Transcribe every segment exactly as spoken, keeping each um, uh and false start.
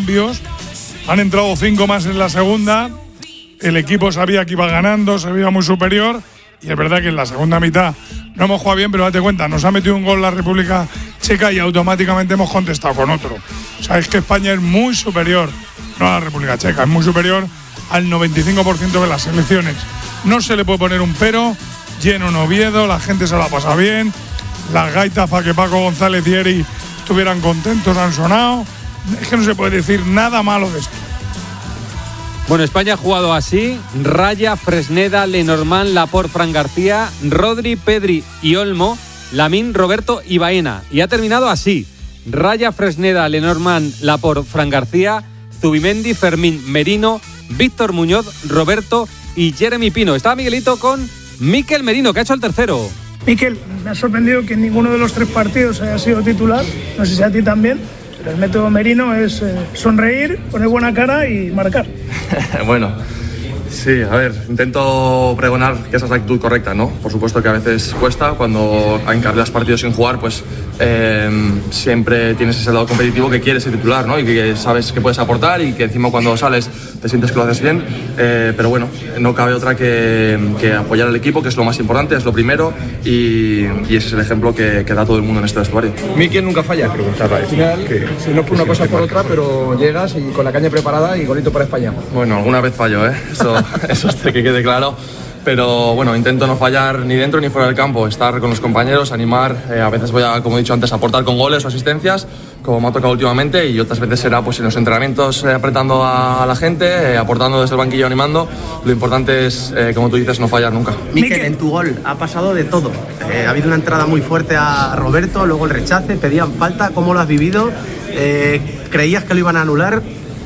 cambios, han entrado cinco más en la segunda, el equipo sabía que iba ganando, se veía muy superior, y es verdad que en la segunda mitad no hemos jugado bien, pero date cuenta, nos ha metido un gol la República Checa y automáticamente hemos contestado con otro. O sea, es que España es muy superior, no a la República Checa, es muy superior al noventa y cinco por ciento de las selecciones. No se le puede poner un pero, lleno en Oviedo, la gente se lo ha pasado bien, las gaitas para que Paco González y Eri estuvieran contentos han sonado. Es que no se puede decir nada malo de esto. Bueno, España ha jugado así: Raya, Fresneda, Lenormand, Laporte, Fran García, Rodri, Pedri y Olmo, Lamine, Roberto y Baena. Y ha terminado así: Raya, Fresneda, Lenormand, Laporte, Fran García, Zubimendi, Fermín, Merino, Víctor Muñoz, Roberto y Jeremy Pino. Estaba Miguelito con Mikel Merino, que ha hecho el tercero. Mikel, me ha sorprendido que en ninguno de los tres partidos haya sido titular, no sé si a ti también, pero el método Merino es eh, sonreír, poner buena cara y marcar. Bueno, sí, a ver, intento pregonar que esa es la actitud correcta, ¿no? Por supuesto que a veces cuesta, cuando encargas partidos sin jugar, pues eh, siempre tienes ese lado competitivo que quieres ser titular, ¿no? Y que sabes que puedes aportar y que encima cuando sales te sientes que lo haces bien, eh, pero bueno, no cabe otra que, que apoyar al equipo, que es lo más importante, es lo primero, y, y ese es el ejemplo que, que da todo el mundo en este vestuario. Mikel nunca falla, preguntaba. Al final, que, si no por una cosa por otra, pero llegas y con la caña preparada y golito para España. Bueno, alguna vez fallo, ¿eh? Eso, eso es que quede claro. Pero bueno, intento no fallar ni dentro ni fuera del campo, estar con los compañeros, animar, eh, a veces voy a, como he dicho antes, aportar con goles o asistencias, como me ha tocado últimamente, y otras veces será pues en los entrenamientos eh, apretando a, a la gente, eh, aportando desde el banquillo, animando. Lo importante es, eh, como tú dices, no fallar nunca. Mikel, en tu gol ha pasado de todo, eh, ha habido una entrada muy fuerte a Roberto, luego el rechace, pedían falta, ¿cómo lo has vivido? Eh, ¿Creías que lo iban a anular?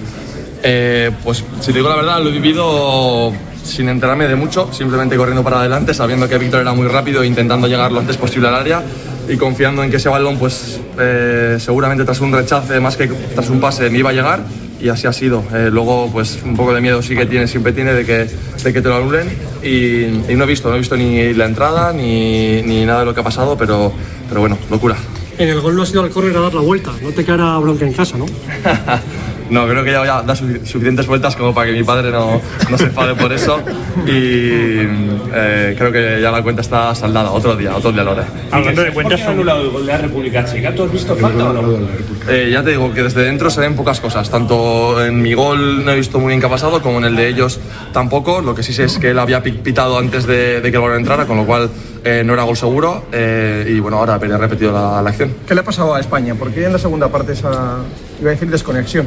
Eh, pues si te digo la verdad, lo he vivido sin enterarme de mucho, simplemente corriendo para adelante, sabiendo que Víctor era muy rápido e intentando llegar lo antes posible al área, y confiando en que ese balón, pues eh, seguramente tras un rechace más que tras un pase me iba a llegar, y así ha sido. Eh, luego pues un poco de miedo sí que tiene, siempre tiene de que, de que te lo anulen, y, y no he visto, no he visto ni la entrada ni, ni nada de lo que ha pasado, pero, pero bueno, locura. En el gol no has ido al córner a dar la vuelta, no te quedará bronca en casa, ¿no? No, creo que ya, ya da suficientes vueltas como para que mi padre no, no se enfade por eso, y eh, creo que ya la cuenta está saldada. Otro día, otro día lo haré. Hablando de cuentas, ¿ha anulado el gol de la República Checa? ¿Tú has visto falta o no? Eh, ya te digo que desde dentro se ven pocas cosas, tanto en mi gol no he visto muy bien qué ha pasado, como en el de ellos tampoco. Lo que sí sé es que él había pitado antes de, de que el balón entrara, con lo cual eh, no era gol seguro, eh, y bueno, ahora habría repetido la, la acción. ¿Qué le ha pasado a España? ¿Por qué en la segunda parte esa, iba a decir, desconexión?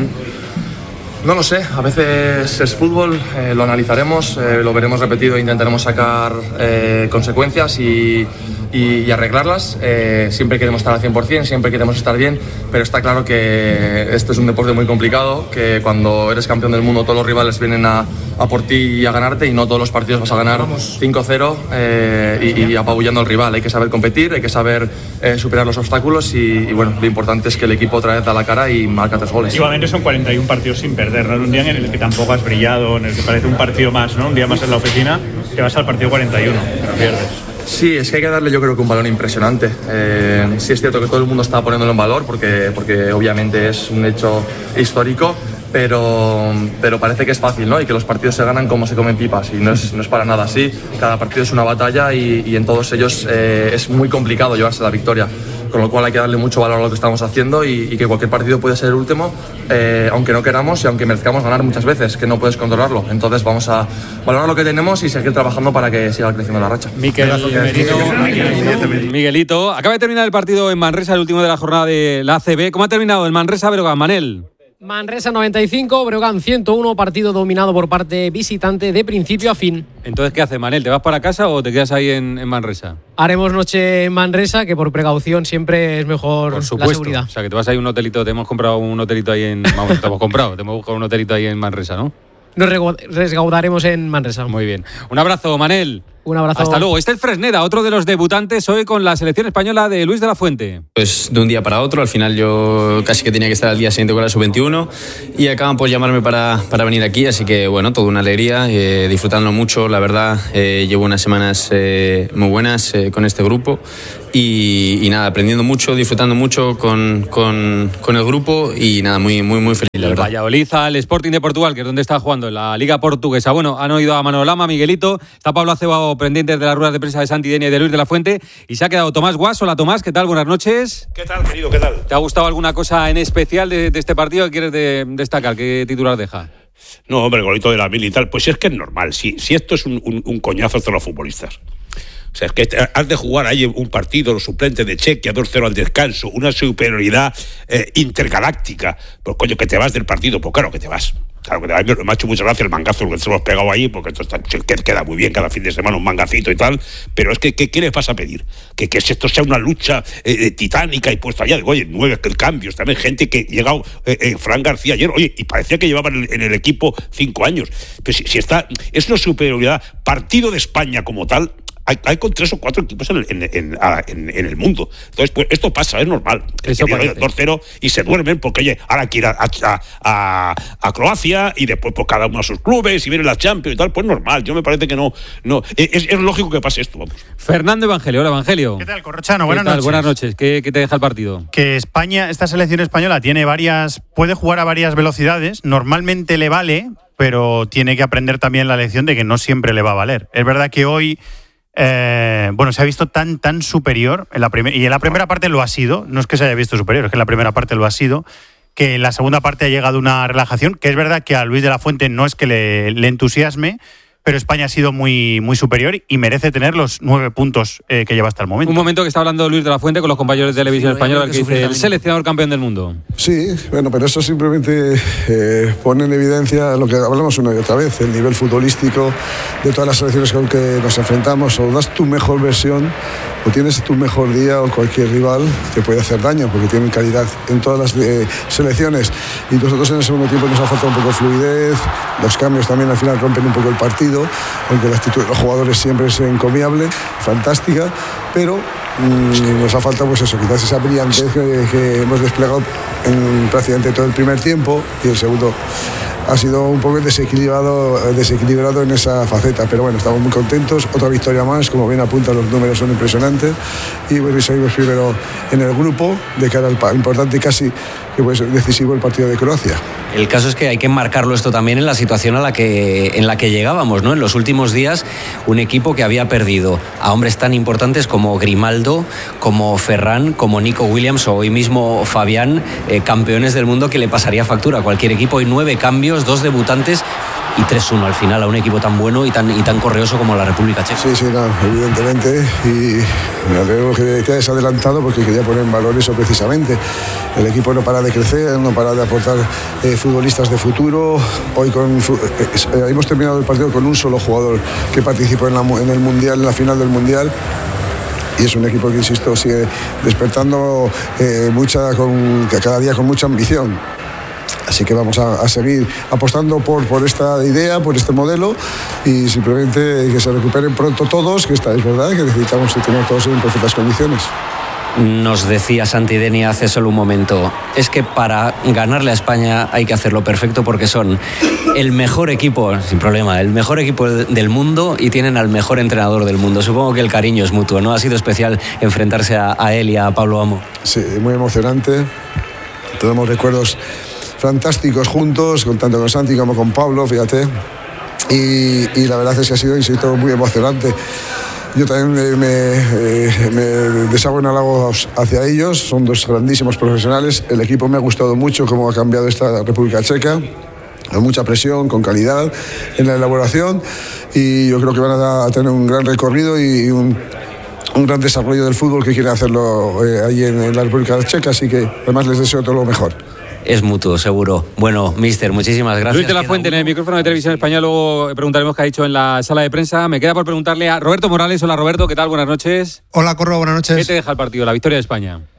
Mm. No lo sé, a veces es fútbol, eh, lo analizaremos, eh, lo veremos repetido e intentaremos sacar eh, consecuencias y, y, y arreglarlas. Eh, siempre queremos estar al cien por ciento, siempre queremos estar bien, pero está claro que este es un deporte muy complicado, que cuando eres campeón del mundo todos los rivales vienen a, a por ti y a ganarte, y no todos los partidos vas a ganar cinco cero eh, y, y apabullando al rival. Hay que saber competir, hay que saber eh, superar los obstáculos, y, y bueno, lo importante es que el equipo otra vez da la cara y marca tres goles. Igualmente son cuarenta y uno partidos sin perder, ¿no? Un día en el que tampoco has brillado, en el que parece un partido más, ¿no? Un día más en la oficina, que vas al partido cuarenta y uno, pero pierdes. Sí, es que hay que darle, yo creo que un valor impresionante. Eh, sí es cierto que todo el mundo está poniéndolo en valor, porque, porque obviamente es un hecho histórico, pero, pero parece que es fácil, ¿no? Y que los partidos se ganan como se comen pipas, y no es, no es para nada así. Cada partido es una batalla, y, y en todos ellos eh, es muy complicado llevarse la victoria, con lo cual hay que darle mucho valor a lo que estamos haciendo, y, y que cualquier partido puede ser el último, eh, aunque no queramos y aunque merezcamos ganar muchas veces, que no puedes controlarlo. Entonces vamos a valorar lo que tenemos y seguir trabajando para que siga creciendo la racha. Mikel Merino, Miguelito, acaba de terminar el partido en Manresa, el último de la jornada de la A C B. ¿Cómo ha terminado el Manresa-Breogán, Manel? Manresa noventa y cinco, Breogán ciento uno, partido dominado por parte visitante de principio a fin. Entonces, ¿qué haces, Manel? ¿Te vas para casa o te quedas ahí en, en Manresa? Haremos noche en Manresa, que por precaución siempre es mejor por supuesto, la seguridad. O sea, que te vas ahí a un hotelito, te hemos comprado un hotelito ahí en... Vamos, te hemos comprado, te hemos buscado un hotelito ahí en Manresa, ¿no? Nos resguardaremos en Manresa. Muy bien. Un abrazo, Manel. Un abrazo. Hasta luego. Este es Fresneda, otro de los debutantes hoy con la selección española de Luis de la Fuente. Pues de un día para otro, al final yo casi que tenía que estar al día siguiente con la sub veintiuno y acaban por llamarme para, para venir aquí, así que bueno, toda una alegría, eh, disfrutando mucho, la verdad, eh, llevo unas semanas eh, muy buenas eh, con este grupo y, y nada, aprendiendo mucho, disfrutando mucho con, con, con el grupo y nada, muy, muy, muy feliz, la verdad. Valladolid al Sporting de Portugal, que es donde está jugando, en la Liga Portuguesa. Bueno, han oído a Manolo Lama, Miguelito, está Pablo Acebo pendientes de las ruedas de prensa de Santi Denia y de Luis de la Fuente, y se ha quedado Tomás Guas. Hola Tomás, ¿qué tal? Buenas noches. ¿Qué tal, querido? ¿Qué tal? ¿Te ha gustado alguna cosa en especial de, de este partido que quieres de, destacar? ¿Qué titular deja? No, hombre, el golito de la mil y tal, pues es que es normal, si, si esto es un, un, un coñazo entre los futbolistas. O sea, es que has de jugar ahí un partido, los suplentes de Chequia, dos cero al descanso, una superioridad eh, intergaláctica. Pues coño, que te vas del partido, pues claro que te vas. Claro que te vas. Me ha hecho mucha gracia el mangazo que se lo has pegado ahí, porque esto está, queda muy bien cada fin de semana un mangacito y tal, pero es que, que ¿qué les vas a pedir? Que, que esto sea una lucha eh, titánica y puesto allá, oye, nueve cambios, también gente que ha llegado, eh, eh, Fran García ayer, oye, y parecía que llevaba en el, en el equipo cinco años. Pero si, si está, es una superioridad, partido de España como tal. Hay, hay con tres o cuatro equipos en el, en, en, en, en el mundo. Entonces, pues esto pasa, es normal. Eso que dos cero y se duermen porque, oye, ahora quiere ir a, a, a, a Croacia y después pues cada uno a sus clubes y viene la Champions y tal, pues normal. Yo me parece que no, no es, es lógico que pase esto, vamos. Fernando Evangelio, hola Evangelio. ¿Qué tal, Corrochano? Buenas ¿Qué tal? noches. Buenas noches. ¿Qué, ¿Qué te deja el partido? Que España, esta selección española tiene varias, puede jugar a varias velocidades, normalmente le vale, pero tiene que aprender también la lección de que no siempre le va a valer. Es verdad que hoy Eh, bueno, se ha visto tan tan superior en la primer, y en la primera parte lo ha sido, no es que se haya visto superior, es que en la primera parte lo ha sido, que en la segunda parte ha llegado una relajación, que es verdad que a Luis de la Fuente no es que le, le entusiasme, pero España ha sido muy, muy superior y merece tener los nueve puntos eh, que lleva hasta el momento. Un momento que está hablando Luis de la Fuente con los compañeros de Televisión Española, que dice el seleccionador campeón del mundo. Sí, bueno, pero eso simplemente eh, pone en evidencia lo que hablamos una y otra vez, el nivel futbolístico de todas las selecciones con que nos enfrentamos. O das tu mejor versión, o tienes tu mejor día, o cualquier rival te puede hacer daño, porque tienen calidad en todas las eh, selecciones. Y nosotros en el segundo tiempo nos ha faltado un poco de fluidez, los cambios también al final rompen un poco el partido, aunque la actitud de los jugadores siempre es encomiable, fantástica, pero mmm, nos ha faltado pues eso, quizás esa brillantez que, que hemos desplegado en prácticamente todo el primer tiempo, y el segundo ha sido un poco desequilibrado, desequilibrado en esa faceta, pero bueno, estamos muy contentos, otra victoria más, como bien apuntan los números son impresionantes, y bueno, seguimos primero en el grupo de cara al importante casi que puede ser decisivo el partido de Croacia. El caso es que hay que marcarlo esto también en la situación a la que, en la que llegábamos, ¿no? En los últimos días, un equipo que había perdido a hombres tan importantes como Grimaldo, como Ferran, como Nico Williams o hoy mismo Fabián, eh, campeones del mundo, que le pasaría factura a cualquier equipo. Hay nueve cambios, dos debutantes y tres uno al final a un equipo tan bueno y tan, y tan correoso como la República Checa. Sí, sí, no, evidentemente, y me alegro que te hayas adelantado porque quería poner en valor eso precisamente. El equipo no para de crecer, no para de aportar eh, futbolistas de futuro. Hoy con, eh, eh, hemos terminado el partido con un solo jugador que participó en, la, en el Mundial, en la final del Mundial. Y es un equipo que, insisto, sigue despertando eh, mucha, con, cada día con mucha ambición. Así que vamos a, a seguir apostando por, por esta idea, por este modelo, y simplemente que se recuperen pronto todos, que está, es verdad que necesitamos tener todos en perfectas condiciones. Nos decía Santi Denia hace solo un momento, es que para ganarle a España hay que hacerlo perfecto porque son el mejor equipo, sin problema, el mejor equipo del mundo y tienen al mejor entrenador del mundo. Supongo que el cariño es mutuo, ¿no? Ha sido especial enfrentarse a, a él y a Pablo Amo. Sí, muy emocionante. Tenemos recuerdos fantásticos juntos, tanto con Santi como con Pablo, fíjate. Y, y la verdad es que ha sido, insisto, muy emocionante. Yo también me, me, eh, me deshago en halagos hacia ellos, son dos grandísimos profesionales. El equipo me ha gustado mucho cómo ha cambiado esta República Checa, con mucha presión, con calidad en la elaboración, y yo creo que van a, a tener un gran recorrido y un, un gran desarrollo del fútbol que quieren hacerlo eh, ahí en, en la República Checa, así que además les deseo todo lo mejor. Es mutuo, seguro. Bueno, mister, muchísimas gracias. Luis de la Fuente en el micrófono de Televisión Española, luego preguntaremos qué ha dicho en la sala de prensa. Me queda por preguntarle a Roberto Morales. Hola Roberto, ¿qué tal? Buenas noches. Hola Corro, buenas noches. ¿Qué te deja el partido, la victoria de España?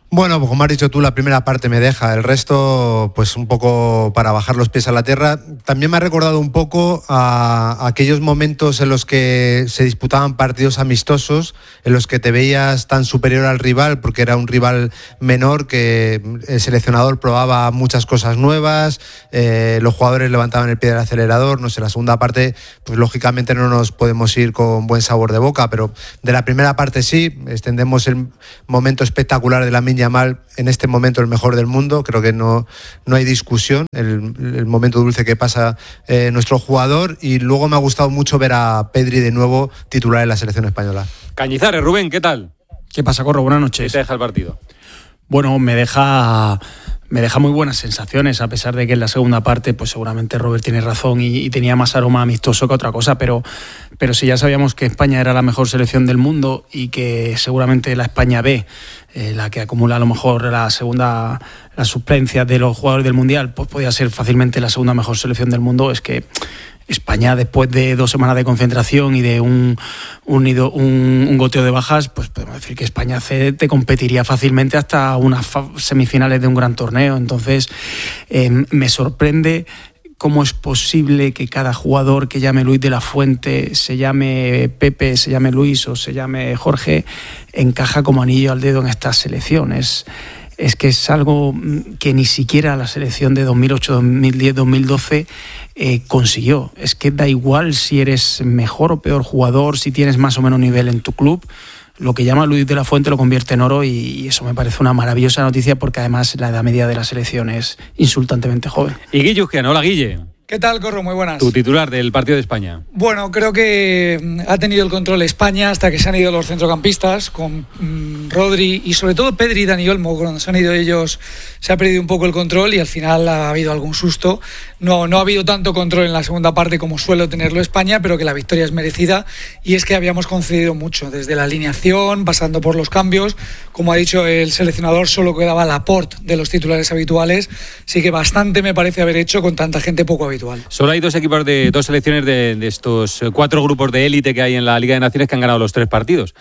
Bueno, pues como has dicho tú, la primera parte me deja, el resto pues un poco para bajar los pies a la tierra. También me ha recordado un poco a, a aquellos momentos en los que se disputaban partidos amistosos, en los que te veías tan superior al rival porque era un rival menor, que el seleccionador probaba muchas cosas nuevas, eh, los jugadores levantaban el pie del acelerador. No sé, la segunda parte pues lógicamente no nos podemos ir con buen sabor de boca, pero de la primera parte sí, extendemos el momento espectacular de Lamine Yamal, en este momento el mejor del mundo, creo que no, no hay discusión, el, el momento dulce que pasa eh, nuestro jugador, y luego me ha gustado mucho ver a Pedri de nuevo titular en la selección española. Cañizares, Rubén, ¿qué tal? ¿Qué pasa, Corro? Buenas noches. ¿Qué te deja el partido? Bueno, me deja... Me deja muy buenas sensaciones, a pesar de que en la segunda parte pues seguramente Robert tiene razón y, y tenía más aroma amistoso que otra cosa, pero, pero si ya sabíamos que España era la mejor selección del mundo y que seguramente la España B, eh, la que acumula a lo mejor la segunda, la suplencia de los jugadores del Mundial, pues podía ser fácilmente la segunda mejor selección del mundo. Es que España, después de dos semanas de concentración y de un, un, un, un goteo de bajas, pues podemos decir que España C te competiría fácilmente hasta unas semifinales de un gran torneo. Entonces, eh, me sorprende cómo es posible que cada jugador que llame Luis de la Fuente, se llame Pepe, se llame Luis o se llame Jorge, encaja como anillo al dedo en estas selecciones. Es que es algo que ni siquiera la selección de dos mil ocho, dos mil diez, dos mil doce eh, consiguió. Es que da igual si eres mejor o peor jugador, si tienes más o menos nivel en tu club, lo que llama Luis de la Fuente lo convierte en oro, y eso me parece una maravillosa noticia, porque además la edad media de la selección es insultantemente joven. Y Guille Uzquiano, hola Guille. ¿Qué tal, Corro? Muy buenas. Tu titular del partido de España. Bueno, creo que ha tenido el control España hasta que se han ido los centrocampistas, con mmm, Rodri y sobre todo Pedri y Dani Olmo. Cuando se han ido ellos se ha perdido un poco el control y al final ha habido algún susto. No, no ha habido tanto control en la segunda parte como suele tenerlo España, pero que la victoria es merecida, y es que habíamos concedido mucho, desde la alineación, pasando por los cambios. Como ha dicho el seleccionador, solo quedaba Laporte de los titulares habituales, así que bastante me parece haber hecho con tanta gente poco habitual. Solo hay dos equipos de dos selecciones de, de estos cuatro grupos de élite que hay en la Liga de Naciones que han ganado los tres partidos,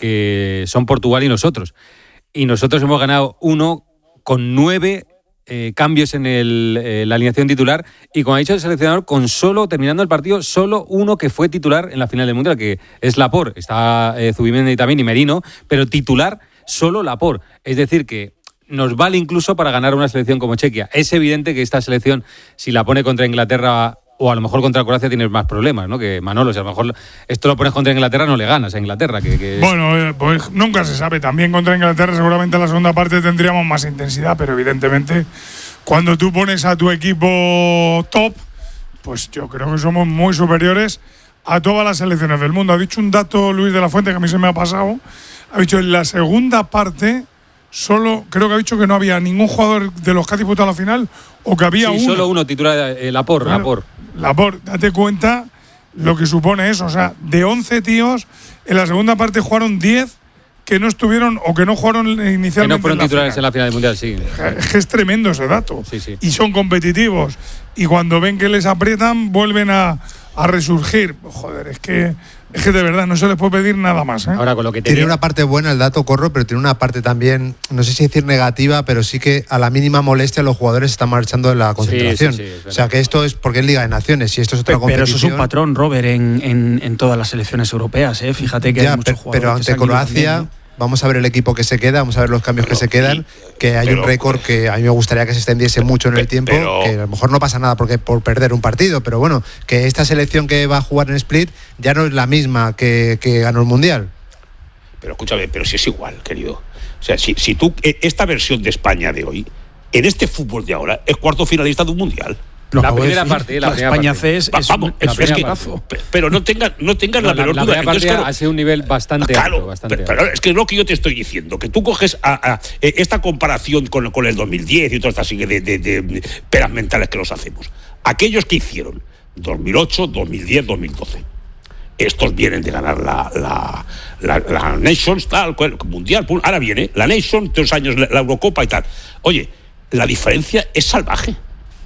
que son Portugal y nosotros. Y nosotros hemos ganado uno con nueve eh, cambios en el, eh, la alineación titular, y como ha dicho el seleccionador, con solo, terminando el partido, solo uno que fue titular en la final del Mundial, que es Laporte. Está eh, Zubimendi también y Merino, pero titular solo Laporte. Es decir que nos vale incluso para ganar una selección como Chequia. Es evidente que esta selección, si la pone contra Inglaterra o a lo mejor contra Croacia, tienes más problemas, ¿no? Que Manolo, si a lo mejor esto lo pones contra Inglaterra, no le ganas a Inglaterra. Que, que... Bueno, eh, pues nunca se sabe. También contra Inglaterra seguramente en la segunda parte tendríamos más intensidad, pero evidentemente cuando tú pones a tu equipo top, pues yo creo que somos muy superiores a todas las selecciones del mundo. Ha dicho un dato Luis de la Fuente que a mí se me ha pasado. Ha dicho en la segunda parte... Solo, creo que ha dicho que no había ningún jugador de los que ha disputado la final, o que había sí, uno. solo uno titular, eh, Laporte, bueno, Laporte. Laporte, date cuenta lo que supone eso. O sea, de once tíos, en la segunda parte jugaron diez que no estuvieron o que no jugaron inicialmente. Que no fueron en titulares final. en la final del Mundial, sí. Es que es tremendo ese dato. Sí, sí. Y son competitivos. Y cuando ven que les aprietan, vuelven a, a resurgir. Joder, es que... Es que de verdad no se les puede pedir nada más, ¿eh? Ahora, con lo que tenía... Tiene una parte buena el dato, Corro, pero tiene una parte también, no sé si decir negativa, pero sí que a la mínima molestia los jugadores están marchando de la concentración. Sí, sí, sí, o sea, que esto es porque es Liga de Naciones y esto es otra pero, competición. Pero eso es un patrón, Robert, en, en, en todas las selecciones europeas, ¿eh? Fíjate que ya, hay muchos pero, jugadores pero ante Croacia... Vamos a ver el equipo que se queda, vamos a ver los cambios pero, que se quedan, que hay pero, un récord que a mí me gustaría que se extendiese mucho en el tiempo, pero, que a lo mejor no pasa nada porque por perder un partido, pero bueno, que esta selección que va a jugar en Split ya no es la misma que, que ganó el Mundial. Pero escúchame, pero si es igual, querido. O sea, si, si tú, esta versión de España de hoy, en este fútbol de ahora, es cuarto finalista de un Mundial. Lo la primera parte, la, la primera España parte. C es, es Vamos, un, es, es que, pero no tengan no tengan no, la menor la, duda. La primera parte claro, hace un nivel bastante claro, alto. Bastante pero, pero es que es lo que yo te estoy diciendo, que tú coges a, a, esta comparación con, con el dos mil diez y todas estas de, de, de, de peras mentales que nos hacemos. Aquellos que hicieron dos mil ocho, dos mil diez, dos mil doce. Estos vienen de ganar la, la, la, la Nations, tal, Mundial. Ahora viene la Nations, dos años la, la Eurocopa y tal. Oye, la diferencia es salvaje.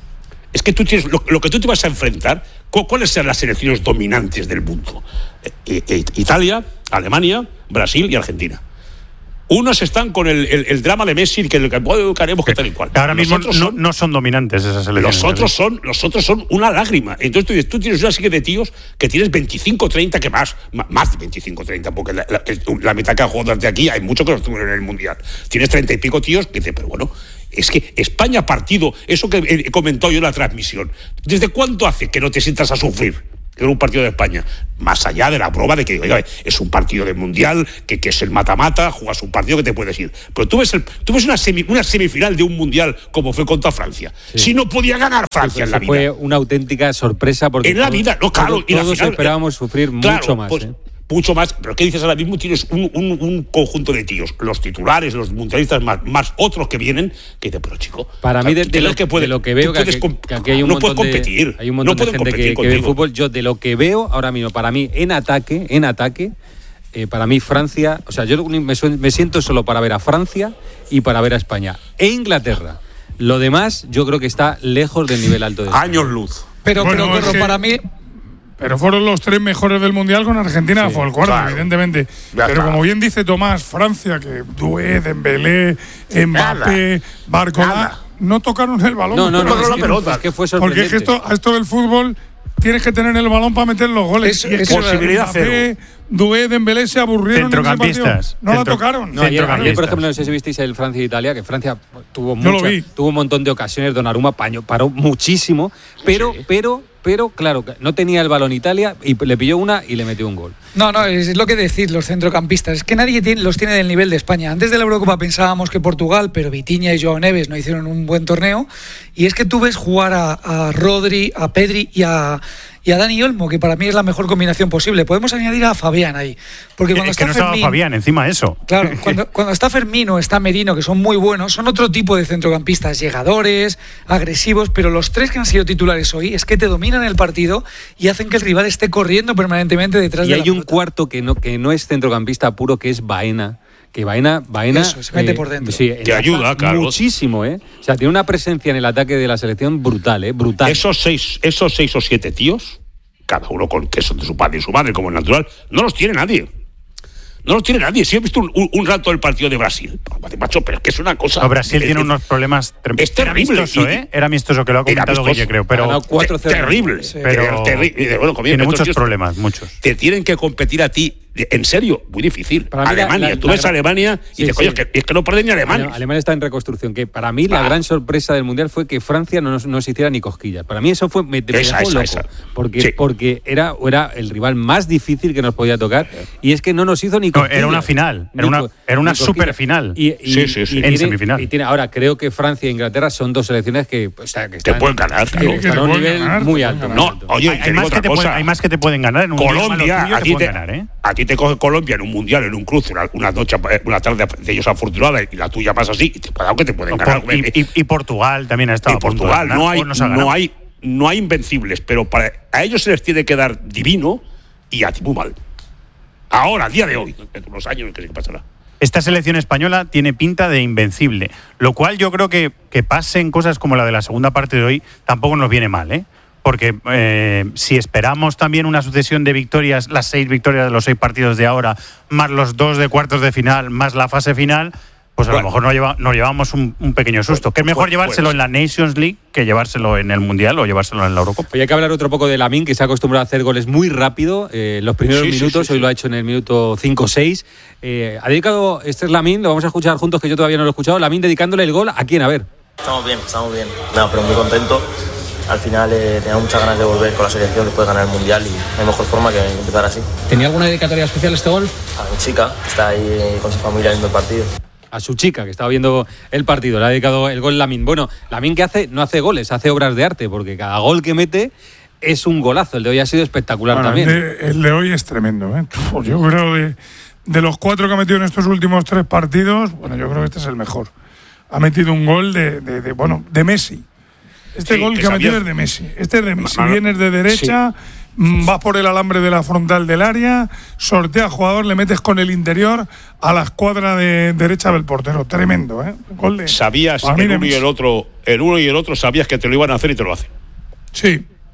Es que tú tienes lo, lo que tú te vas a enfrentar, ¿cuáles serán las selecciones dominantes del mundo? Eh, eh, Italia, Alemania, Brasil y Argentina. Unos están con el, el, el drama de Messi, que el que haremos que tal y cual. Ahora mismo no, son, no son dominantes esas selecciones. Los otros son, los otros son una lágrima. Entonces tú, dices, tú tienes una serie de tíos que tienes veinticinco, treinta, que más, más de veinticinco, treinta, porque la, la, la mitad que ha jugado desde aquí hay muchos que no estuvieron en el Mundial. Tienes treinta y pico tíos que dicen, pero bueno, es que España partido, eso que he comentado yo en la transmisión, ¿desde cuánto hace que no te sientas a sufrir en un partido de España? Más allá de la prueba de que, oiga, es un partido del Mundial, que, que es el mata-mata, juegas un partido que te puedes ir. Pero tú ves, el, tú ves una, semi, una semifinal de un Mundial como fue contra Francia. Sí. Si no podía ganar Francia pues en la vida. Fue una auténtica sorpresa porque en la vida, no, claro. Todos, y la todos final, esperábamos sufrir claro, mucho más. Pues, ¿eh? Mucho más, pero ¿qué dices ahora mismo? Tienes un, un, un conjunto de tíos, los titulares, los mundialistas, más, más otros que vienen, que dices, pero chico, para mí de, de, lo, que puede, de lo que veo que aquí, que aquí hay un no montón puedes competir, de, hay un montón no de gente que, que ve fútbol. Yo de lo que veo ahora mismo, para mí en ataque, en ataque, eh, para mí Francia, o sea, yo me, me siento solo para ver a Francia y para ver a España e Inglaterra. Lo demás, yo creo que está lejos del nivel alto de años luz. Pero, bueno, pero, pero es para mí. Pero fueron los tres mejores del Mundial con Argentina, sí, fue el cuarto, claro, evidentemente. Ya pero está. Como bien dice Tomás, Francia, que Doué, Dembélé, Mbappé, Barcola, no tocaron el balón. No, no, no, no es la que, pelota. Es que fue sorprendente. Porque es que esto, esto del fútbol tienes que tener el balón para meter los goles. Es, y es posibilidad Mbappé, cero. Doué, Dembélé se aburrieron. Centrocampistas. No Centro, la tocaron. No, ayer, ayer, por ejemplo, no sé si visteis el Francia-Italia, que Francia tuvo, mucha, tuvo un montón de ocasiones. Donnarumma paño, paró muchísimo, pero, sí. pero, pero, claro, no tenía el balón Italia y le pilló una y le metió un gol. No, no, es lo que decís los centrocampistas. Es que nadie tiene, los tiene del nivel de España. Antes de la Eurocopa pensábamos que Portugal, pero Vitinha y Joao Neves no hicieron un buen torneo. Y es que tú ves jugar a, a Rodri, a Pedri y a, y a Dani Olmo, que para mí es la mejor combinación posible. Podemos añadir a Fabián ahí. Porque cuando es está que no Fermín, estaba Fabián encima de eso. Claro, cuando, cuando está Fermín o está Merino, que son muy buenos, son otro tipo de centrocampistas, llegadores, agresivos, pero los tres que han sido titulares hoy es que te dominan el partido y hacen que el rival esté corriendo permanentemente detrás y de la Y hay un pelota. cuarto que no, que no es centrocampista puro, que es Baena. Que Baena, Baena Eso, se mete eh, por dentro. Sí, te ayuda, claro. Muchísimo, ¿eh? O sea, tiene una presencia en el ataque de la selección brutal, ¿eh? Brutal. Esos seis, esos seis o siete tíos, cada uno con queso de su padre y su madre, como es natural, no los tiene nadie. No los tiene nadie. Si he visto un, un, un rato del partido de Brasil, macho, pero es que es una cosa. No, Brasil es, tiene es, unos problemas tremendos. Es terrible. Era amistoso, ¿eh? Era amistoso, que lo ha comentado Guille, creo. Pero cuatro cero. Terrible. Sí. Pero terrible. Bueno, tiene muchos tíos, problemas, muchos. Te tienen que competir a ti. En serio, muy difícil. Para Alemania, la, la, tú ves la, Alemania y sí, dices, coño, sí. es, que, es que no pueden ni Alemania. Alemania está en reconstrucción. Que para mí la ah. gran sorpresa del Mundial fue que Francia no nos, no nos hiciera ni cosquillas. Para mí eso fue me, me esa, dejó esa, loco. Esa. Porque, sí. porque era, era el rival más difícil que nos podía tocar. Y es que no nos hizo ni cosquillas. No, era una final. Era una, era una super final. Y, y, sí, sí, sí. Y en tiene, semifinal. Y tiene, ahora, creo que Francia e Inglaterra son dos selecciones que, o sea, que están, te pueden ganar. Claro, que están a un nivel ganar, muy alto. No, oye, hay, hay, más que te pueden, hay más que te pueden ganar en un Colombia, tuyo, a, ti te, ganar, ¿eh? a ti te coge Colombia en un mundial, en un cruce, una, una noche, una tarde de ellos afortunada y la tuya pasa así, y te, que te pueden no, ganar. Por, y, y, y Portugal también ha estado. Y Portugal, no hay, no hay, no hay invencibles, pero para, a ellos se les tiene que dar divino y a ti muy mal. Ahora, a día de hoy, dentro de unos años, que sí que pasará. Esta selección española tiene pinta de invencible, lo cual yo creo que, que pasen cosas como la de la segunda parte de hoy tampoco nos viene mal, ¿eh? Porque eh, si esperamos también una sucesión de victorias, las seis victorias de los seis partidos de ahora, más los dos de cuartos de final, más la fase final, pues a bueno, lo mejor nos, lleva, nos llevamos un, un pequeño susto. Que es mejor llevárselo en la Nations League que llevárselo en el Mundial o llevárselo en la Eurocopa. Oye, hay que hablar otro poco de Lamine, que se ha acostumbrado a hacer goles muy rápido. Eh, los primeros sí, minutos, sí, sí, hoy sí. lo ha hecho en el minuto cinco o seis. Eh, ha dedicado, este es Lamine, lo vamos a escuchar juntos, que yo todavía no lo he escuchado. Lamine dedicándole el gol, ¿a quién? A ver. Estamos bien, estamos bien. No, pero muy contento. Al final eh, tenía muchas ganas de volver con la selección después de ganar el Mundial y no hay mejor forma que empezar así. ¿Tenía alguna dedicatoria especial este gol? A mi chica, que está ahí con su familia viendo el partido. A su chica, que estaba viendo el partido, le ha dedicado el gol Lamine. Bueno, Lamine que hace, no hace goles, hace obras de arte, porque cada gol que mete es un golazo. El de hoy ha sido espectacular bueno, también. El de, el de hoy es tremendo, ¿eh? Yo creo de, de los cuatro que ha metido en estos últimos tres partidos, bueno, yo creo que este es el mejor. Ha metido un gol de, de, de bueno, de Messi. Este sí, gol que, que ha metido es de Messi. Este es de Messi. Vienes de derecha, sí. vas por el alambre de la frontal del área, sortea jugador, le metes con el interior a la escuadra de derecha del portero. Tremendo, ¿eh? Gol de, sabías el uno y el otro, el uno y el otro sabías que te lo iban a hacer y te lo hacen. Sí.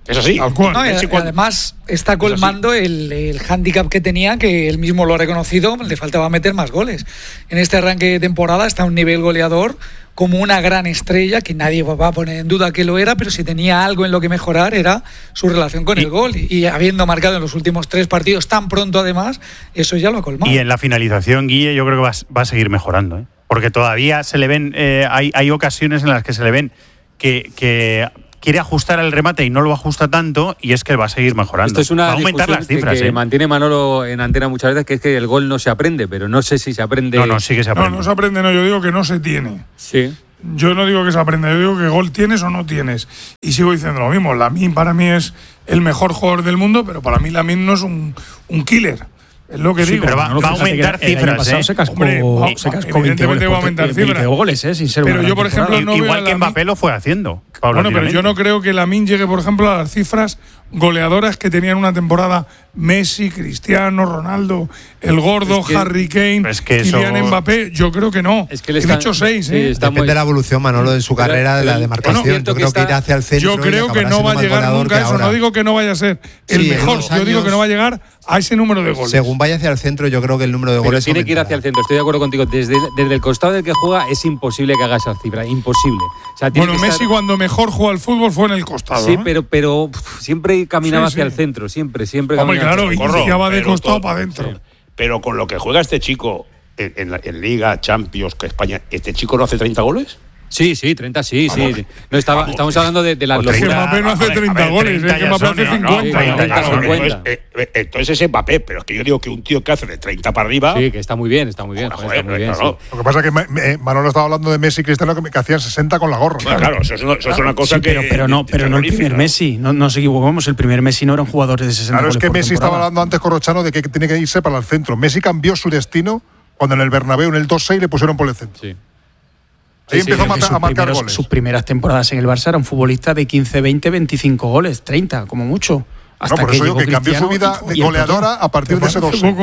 Es así. No, y además está colmando el, el hándicap que tenía, que él mismo lo ha reconocido, le faltaba meter más goles. En este arranque de temporada está a un nivel goleador como una gran estrella, que nadie va a poner en duda que lo era, pero si tenía algo en lo que mejorar era su relación con el gol. Y, y habiendo marcado en los últimos tres partidos tan pronto además, eso ya lo ha colmado. Y en la finalización, Guille, yo creo que va, va a seguir mejorando, ¿eh? Porque todavía se le ven, eh, hay, hay ocasiones en las que se le ven que... que quiere ajustar el remate y no lo ajusta tanto, y es que va a seguir mejorando. Esto es una va a aumentar las cifras. Que, que ¿eh? mantiene Manolo en antena muchas veces, que es que el gol no se aprende, pero no sé si se aprende. No, no, sí que se aprende. No, no se aprende, no, yo digo que no se tiene. Sí. Yo no digo que se aprenda, yo digo que gol tienes o no tienes. Y sigo diciendo lo mismo, Lamine para mí es el mejor jugador del mundo, pero para mí Lamine no es un, un killer. Es lo que sí, digo. Pero va, va a aumentar cifras, ¿eh? Se cascó, Hombre, va, se cascó veinte goles, va a aumentar cifras. goles, ¿eh? Sin ser pero yo, por ejemplo, no igual veo que Mbappé lo fue haciendo. Bueno, pero yo no creo que Lamine llegue, por ejemplo, a las cifras goleadoras que tenían una temporada Messi, Cristiano, Ronaldo, el Gordo, es que, Harry Kane, es que Kylian eso... Mbappé. Yo creo que no. Es que le He dicho seis, sí, ¿eh? Depende muy... de la evolución, Manolo, de su pero, carrera, de la demarcación. Bueno, yo creo que, está... que irá hacia el centro. Yo creo que no va a llegar nunca a eso. No digo que no vaya a ser el sí, mejor. Yo digo que no va a llegar a ese número de goles. Según vaya hacia el centro, yo creo que el número de pero goles tiene que ir hacia el centro. Estoy de acuerdo contigo. Desde, desde el costado del que juega es imposible que haga esa cifra. Imposible. O sea, bueno, Messi estar... cuando mejor juega al fútbol fue en el costado. Sí, ¿eh? pero, pero siempre caminaba sí, hacia sí. el centro. Siempre, siempre. Hombre, claro, iniciaba de costado todo, para adentro. Sí. Pero con lo que juega este chico en, en, la, en Liga, Champions, que España, ¿este chico no hace treinta goles? Sí, sí, treinta sí, vamos, sí. No estaba, vamos, estamos hablando de, de las locuras. Es que Mbappé no hace treinta ver, goles, es que Mbappé hace cincuenta. No, treinta, cincuenta. Entonces, eh, entonces es Mbappé, pero es que yo digo que un tío que hace de treinta para arriba. Sí, que está muy bien, está muy bien. Joder, joder, está muy bien claro. sí. Lo que pasa es que Manolo estaba hablando de Messi y Cristiano que, que hacían sesenta con la gorra. Claro, claro eso, es una, eso es una cosa sí, que. Pero, pero no, pero no el primer Messi, no nos equivocamos, el primer Messi no era un jugador de sesenta. Claro, es que Messi temporada. estaba hablando antes Corrochano de que tiene que irse para el centro. Messi cambió su destino cuando en el Bernabéu, en el dos seis, le pusieron por el centro. Sí. Ahí sí, empezó sí, a, matar, a marcar primeros, goles. Sus primeras temporadas en el Barça era un futbolista de quince, veinte, veinticinco goles, treinta, como mucho. Hasta no, por que eso digo que cambió su vida de goleadora a partir de ese dos seis.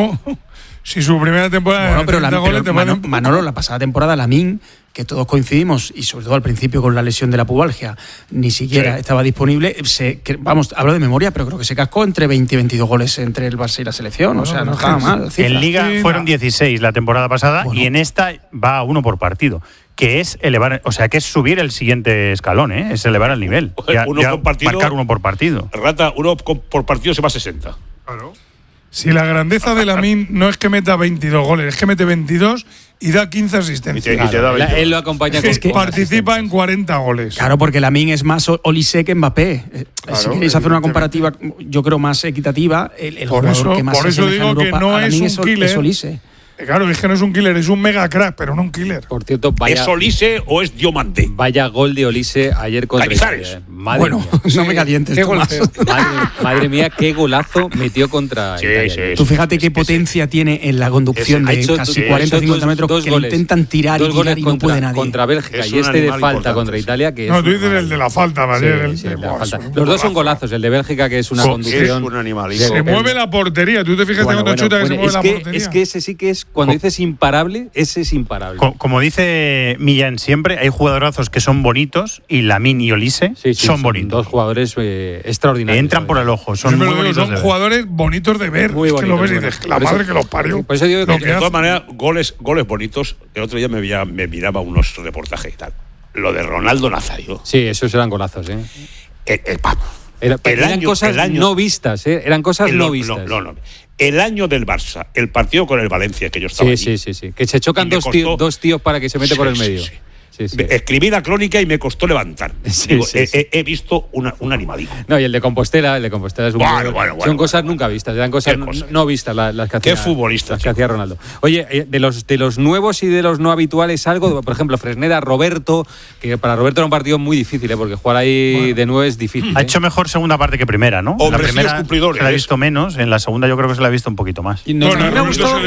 Si su primera temporada bueno, pero, la, pero goles, Manolo, Manolo, la pasada temporada, Lamine, que todos coincidimos, y sobre todo al principio con la lesión de la pubalgia, ni siquiera sí. estaba disponible. Se, que, vamos, hablo de memoria, pero creo que se cascó entre veinte y veintidós goles entre el Barça y la selección. No, o sea, no, no estaba mal. En Liga fueron dieciséis la temporada pasada bueno. y en esta va a uno por partido. Que es elevar, o sea, que es subir el siguiente escalón, ¿eh? Es elevar el nivel. Ya, uno ya por partido, marcar uno por partido. Rata, uno por partido se va a sesenta. Claro. Si la grandeza de Lamine no es que meta veintidós goles, es que mete veintidós y da quince asistencias. Y te, y te da la, él lo acompaña es que participa en cuarenta goles. Claro, porque Lamine es más Olise que Mbappé. Claro, si queréis hacer una comparativa, yo creo, más equitativa, el, el por jugador eso, que más por eso digo Europa, que no es un es, killer. Es Olise. Claro, es que no es un killer, es un mega crack, pero no un killer. Por cierto, vaya, ¿es Olise o es Diomande? Vaya gol de Olise ayer contra Italia. Madre bueno, mía. No me calientes. Qué madre, madre mía, qué golazo metió contra sí, Italia. Sí, Tú fíjate qué potencia sí. tiene en la conducción es, de casi cuarenta a cincuenta metros dos que goles, intentan tirar dos y goles tirar y contra, no puede nadie. Contra Bélgica es y este de falta importante. contra Italia. Que no, es tú dices el de la falta, Valier. Sí, sí, el de la falta. Los dos son golazos. El de Bélgica, que es una conducción. Es un animal. Se mueve la portería. Tú te fijas cuando chuta que se mueve la portería. Es que ese sí que es, cuando dices imparable, ese es imparable. Como, como dice Millán siempre, hay jugadorazos que son bonitos y Lamine y Olise sí, sí, son, son bonitos. Dos jugadores eh, extraordinarios. Entran por el ojo, son muy digo, bonitos. Son jugadores bonitos de ver. Muy es bonitos, que lo ves y dices, la madre eso, que los parió. Por eso digo que, que de todas maneras, goles, goles bonitos. El otro día me, veía, me miraba unos reportajes y tal. Lo de Ronaldo Nazario. Sí, esos eran golazos, ¿eh? El, el, el, Era, el eran año, cosas el año, no vistas, ¿eh? Eran cosas el, no no, vistas. No, no, no. El año del Barça, el partido con el Valencia, que yo estaba sí, allí. Sí, sí, sí. Que se chocan dos, costó, tío, dos tíos para que se mete sí, por el medio. Sí, sí. Sí, sí. Escribí la crónica y me costó levantar. Sí, Digo, sí, he, sí. he visto una, un animalito. No, y el de Compostela, el de Compostela es un bueno, bueno, bueno, bueno, son bueno, cosas bueno, nunca vistas, eran cosas no, no vistas las, las que hacía. Qué futbolista, las que hacía Ronaldo. Oye, de los de los nuevos y de los no habituales algo, por ejemplo, Fresneda, Roberto, que para Roberto era un partido muy difícil, ¿eh? Porque jugar ahí bueno. de nueve es difícil. Ha ¿eh? hecho mejor segunda parte que primera, ¿no? Hombre, la primera cumplidores, se la ha visto menos, en la segunda yo creo que se la ha visto un poquito más. Y no, bueno, no, no,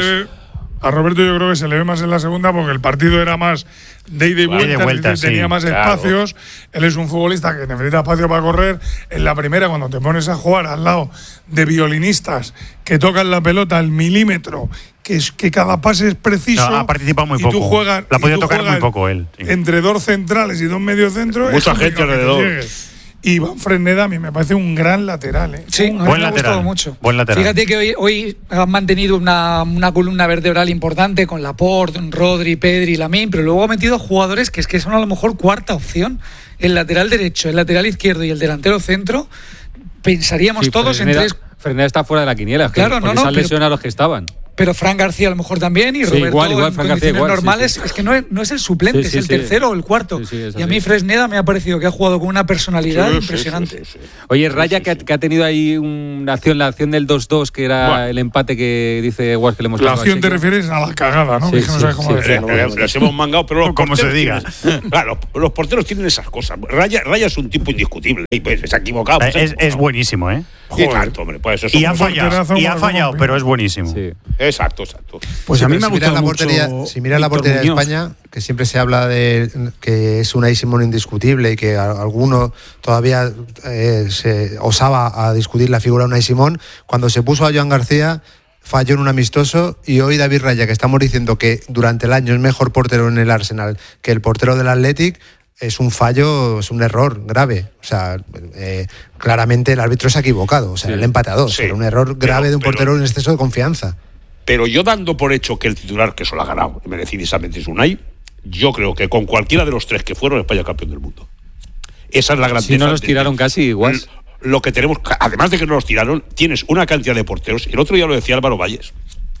a Roberto yo creo que se le ve más en la segunda porque el partido era más de ida y vuelta, de vuelta sí, tenía más claro. espacios. Él es un futbolista que necesita espacio para correr. En la primera, cuando te pones a jugar al lado de violinistas que tocan la pelota al milímetro, que es que cada pase es preciso. No, ha participado muy y poco. Tú juegas, la ha podido tocar muy poco él. Sí. Entre dos centrales y dos medios centros. Mucha gente alrededor. Y Iván Fresneda a mí me parece un gran lateral. ¿eh? Sí, un a mí me ha gustado mucho. Buen lateral. Fíjate que hoy, hoy han mantenido una, una columna vertebral importante con Laporte, Rodri, Pedri, Lamine, pero luego ha metido jugadores que es que son a lo mejor cuarta opción. El lateral derecho, el lateral izquierdo y el delantero centro, pensaríamos sí, todos Fresneda, en tres. Fresneda está fuera de la quiniela, claro, que, no, porque no, se han pero, lesionado a los que estaban. Pero Fran García a lo mejor también y sí, Roberto igual, igual, en Fran condiciones García, igual, normales. sí, sí. Es que no es, no es el suplente, sí, sí, es el sí. tercero o el cuarto. Sí, sí, y a mí Fresneda me ha parecido que ha jugado con una personalidad sí, impresionante. Sí, sí, sí, sí. Oye, Raya, que ha, que ha tenido ahí una acción, la acción del dos dos, que era bueno, el empate que dice Guas que le hemos dado. La acción te refieres a la cagada, ¿no? Sí, que no sí, sabes cómo sí, decir. Eh, eh, las hemos mangado, pero los como se diga. Tienen, claro, los, los porteros tienen esas cosas. Raya, Raya es un tipo indiscutible. Y pues se ha equivocado. Es, es, es buenísimo, ¿eh? Y exacto, hombre, pues eso y ha es fallado, y ha fallado, pero es buenísimo. Sí. Exacto, exacto. Pues sí, a mí me ha si miras gustado la portería, mucho si miras la Víctor portería de Muñoz. España, que siempre se habla de que es Unai Simón indiscutible y que a- alguno todavía eh, se osaba a discutir la figura de Unai Simón, cuando se puso a Joan García falló en un amistoso y hoy David Raya, que estamos diciendo que durante el año es mejor portero en el Arsenal que el portero del Athletic, es un fallo, es un error grave. O sea, eh, claramente el árbitro se ha equivocado. O sea, sí. el empate a dos. Sí. Era un error grave pero, de un portero pero, en exceso de confianza. Pero yo dando por hecho que el titular que se lo ha ganado merecidísimamente es Unai, yo creo que con cualquiera de los tres que fueron, España campeón del mundo. Esa es la grandeza. Si no los tiraron de, casi igual. Lo que tenemos, además de que no los tiraron, tienes una cantidad de porteros. El otro día lo decía Álvaro Valles.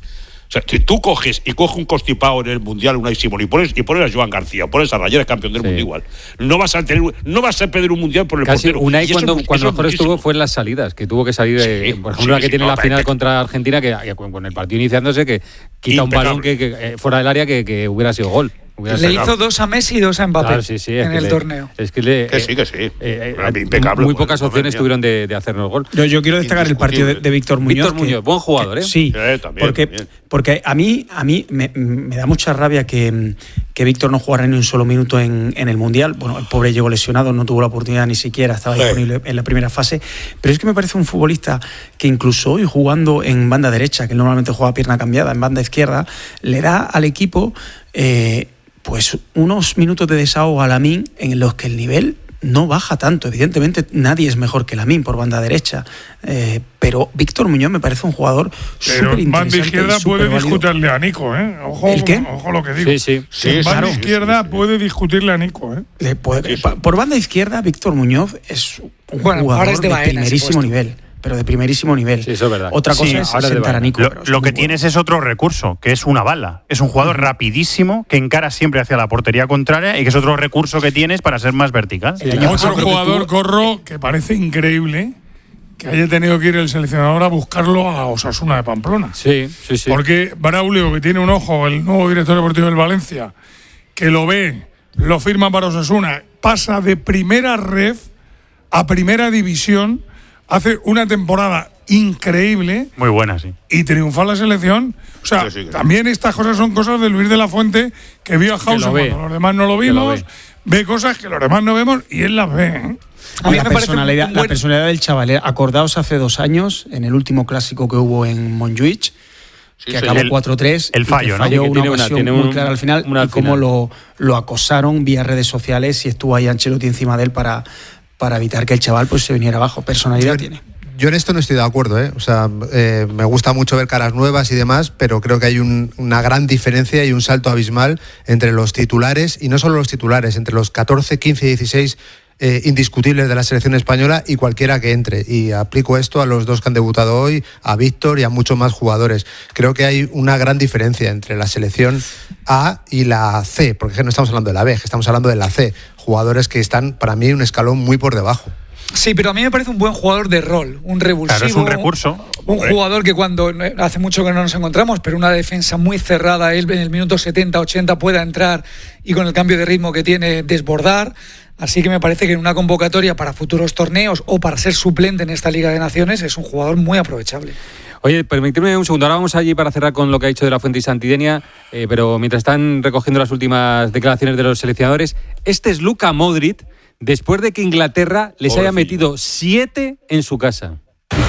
O sea, si tú coges y coges un constipado en el Mundial, Unai Simón, y pones, y pones a Joan García, o pones a Raya, campeón del sí. mundo igual, no vas a tener, no vas a pedir un Mundial por el Casi portero. Unai cuando, eso, cuando eso mejor estuvo fue en las salidas, que tuvo que salir, sí, eh, por ejemplo, sí, la que sí, tiene no, la final que... contra Argentina, que, que con el partido iniciándose, que quita impecable. un balón que, que eh, fuera del área que, que hubiera sido gol. Le sacado. hizo dos a Messi y dos a Mbappé claro, sí, sí, en el le, torneo. Es que, le, que sí, que sí. Eh, eh, impecable. Muy pocas opciones tuvieron de, de hacernos gol. Yo, yo quiero destacar el partido de, de Víctor Muñoz. Víctor Muñoz, que, buen jugador, ¿eh? Sí, eh, también, porque, también. porque a mí, a mí me, me da mucha rabia que, que Víctor no jugara ni un solo minuto en, en el Mundial. Bueno, el pobre llegó lesionado, no tuvo la oportunidad ni siquiera, estaba sí. disponible en la primera fase. Pero es que me parece un futbolista que incluso hoy jugando en banda derecha, que normalmente juega pierna cambiada, en banda izquierda, le da al equipo... Eh, pues unos minutos de desahogo a Lamine en los que el nivel no baja tanto. Evidentemente nadie es mejor que Lamine por banda derecha, eh, pero Víctor Muñoz me parece un jugador súper interesante. En banda izquierda puede discutirle a Nico, ¿eh? Ojo, ¿El qué? Ojo lo que digo. Sí, sí. sí en banda claro. izquierda sí, sí. puede discutirle a Nico, ¿eh? Le puede, sí, sí. Por banda izquierda, Víctor Muñoz es un bueno, jugador es de, de primerísimo nivel. Pero de primerísimo nivel. Sí, eso es verdad. Otra cosa sí, es sentar a Nico. Lo, lo que tienes es otro recurso, que es una bala. Es un jugador uh-huh. rapidísimo, que encara siempre hacia la portería contraria y que es otro recurso que tienes para ser más vertical. Sí, otro jugador, que tú... Corro, que parece increíble que haya tenido que ir el seleccionador a buscarlo a Osasuna de Pamplona. Sí, sí, sí. Porque Braulio, que tiene un ojo, el nuevo director deportivo del Valencia, que lo ve, lo firma para Osasuna, pasa de primera ref a primera división. Hace una temporada increíble. Muy buena, sí. Y triunfa la selección. O sea, sí, sí, sí. también estas cosas son cosas de Luis de la Fuente, que vio a Hausen cuando los demás no lo vimos, lo ve. ve cosas que los demás no vemos y él las ve. ¿eh? A mí la, me personalidad, buen... la personalidad del chaval. Acordaos hace dos años, en el último clásico que hubo en Montjuic, sí, que sí, acabó el, cuatro tres. El fallo, ¿no? Falló que una tiene ocasión una, muy un, clara al final y cómo lo, lo acosaron vía redes sociales y estuvo ahí Ancelotti encima de él para, para evitar que el chaval pues se viniera abajo. Personalidad yo, tiene. Yo en esto no estoy de acuerdo, ¿eh? O sea, eh, me gusta mucho ver caras nuevas y demás, pero creo que hay un, una gran diferencia y un salto abismal entre los titulares, y no solo los titulares, entre los catorce, quince y dieciséis eh, indiscutibles de la selección española y cualquiera que entre. Y aplico esto a los dos que han debutado hoy, a Víctor y a muchos más jugadores. Creo que hay una gran diferencia entre la selección A y la C, porque no estamos hablando de la B, estamos hablando de la C. Jugadores que están, para mí, un escalón muy por debajo. Sí, pero a mí me parece un buen jugador de rol, un revulsivo. Claro, es un recurso. Un, un jugador que cuando, hace mucho que no nos encontramos, pero una defensa muy cerrada, él en el minuto setenta, ochenta pueda entrar y con el cambio de ritmo que tiene desbordar. Así que me parece que en una convocatoria para futuros torneos o para ser suplente en esta Liga de Naciones es un jugador muy aprovechable. Oye, permíteme un segundo, ahora vamos allí para cerrar con lo que ha dicho de la Fuente y Santidenia, eh, pero mientras están recogiendo las últimas declaraciones de los seleccionadores, este es Luka Modric, después de que Inglaterra les haya metido siete en su casa.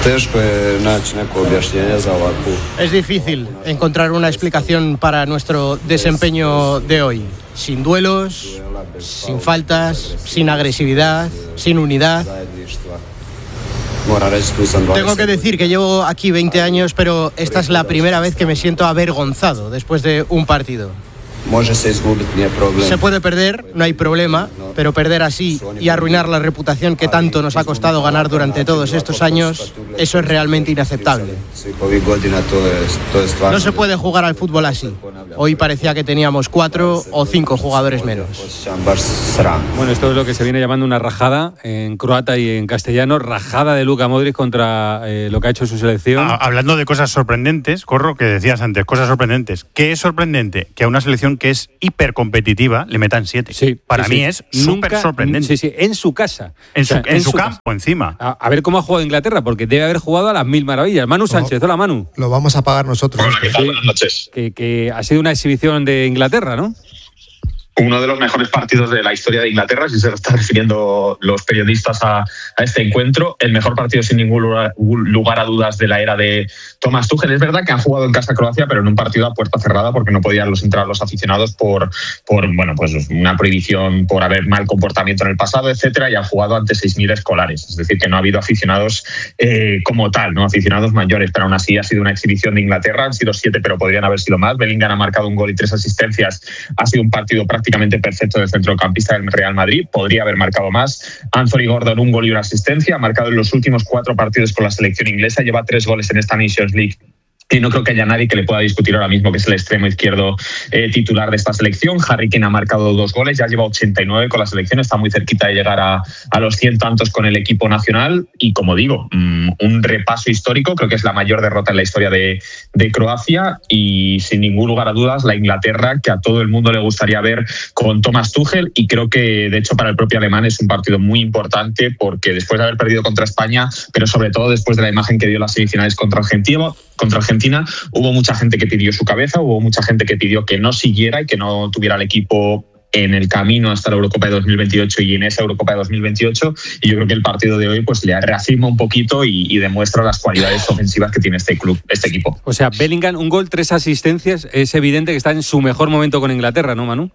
Es difícil encontrar una explicación para nuestro desempeño de hoy. Sin duelos, sin faltas, sin agresividad, sin unidad. Tengo que decir que llevo aquí veinte años, pero esta es la primera vez que me siento avergonzado después de un partido. Se puede perder, no hay problema, pero perder así y arruinar la reputación que tanto nos ha costado ganar durante todos estos años, eso es realmente inaceptable. No se puede jugar al fútbol así. Hoy parecía que teníamos cuatro o cinco jugadores menos. Bueno, esto es lo que se viene llamando una rajada en croata y en castellano, rajada de Luka Modric contra eh, lo que ha hecho su selección. Ah, hablando de cosas sorprendentes, Corro, que decías antes, cosas sorprendentes. ¿Qué es sorprendente? Que a una selección que es hipercompetitiva le metan siete. Sí, Para sí, mí sí. es súper sorprendente. Sí, sí, en su casa. En O sea, su, en en su su campo, casa. encima. A, a ver cómo ha jugado Inglaterra, porque debe haber jugado a las mil maravillas. Manu Sánchez, hola Manu. Lo vamos a pagar nosotros. Hola, ¿qué tal? Buenas noches. Que, que ha sido una exhibición de Inglaterra, ¿no? Uno de los mejores partidos de la historia de Inglaterra, si se lo están refiriendo los periodistas a, a este encuentro. El mejor partido, sin ningún lugar, lugar a dudas, de la era de Thomas Tuchel. Es verdad que han jugado en casa Croacia, pero en un partido a puerta cerrada, porque no podían los entrar los aficionados por, por bueno, pues una prohibición por haber mal comportamiento en el pasado, etcétera, y han jugado ante seis mil escolares. Es decir, que no ha habido aficionados eh, como tal, no aficionados mayores, pero aún así ha sido una exhibición de Inglaterra. Han sido siete, pero podrían haber sido más. Bellingham ha marcado un gol y tres asistencias. Ha sido un partido prácticamente perfecto del centrocampista del Real Madrid. Podría haber marcado más. Anthony Gordon, un gol y una asistencia. Ha marcado en los últimos cuatro partidos con la selección inglesa. Lleva tres goles en esta Nations League. Y no creo que haya nadie que le pueda discutir ahora mismo que es el extremo izquierdo eh, titular de esta selección. Harry Kane ha marcado dos goles, ya lleva ochenta y nueve con la selección, está muy cerquita de llegar a, a los cien tantos con el equipo nacional. Y como digo, mmm, un repaso histórico, creo que es la mayor derrota en la historia de, de Croacia y sin ningún lugar a dudas la Inglaterra que a todo el mundo le gustaría ver con Thomas Tuchel. Y creo que de hecho para el propio alemán es un partido muy importante porque después de haber perdido contra España, pero sobre todo después de la imagen que dio las semifinales contra Argentina, contra Argentina hubo mucha gente que pidió su cabeza, hubo mucha gente que pidió que no siguiera y que no tuviera el equipo en el camino hasta la Eurocopa de dos mil veintiocho y en esa Eurocopa de dos mil veintiocho, y yo creo que el partido de hoy pues le reafirma un poquito y, y demuestra las cualidades ofensivas que tiene este club, este equipo. O sea, Bellingham, un gol, tres asistencias, es evidente que está en su mejor momento con Inglaterra, ¿no, Manu?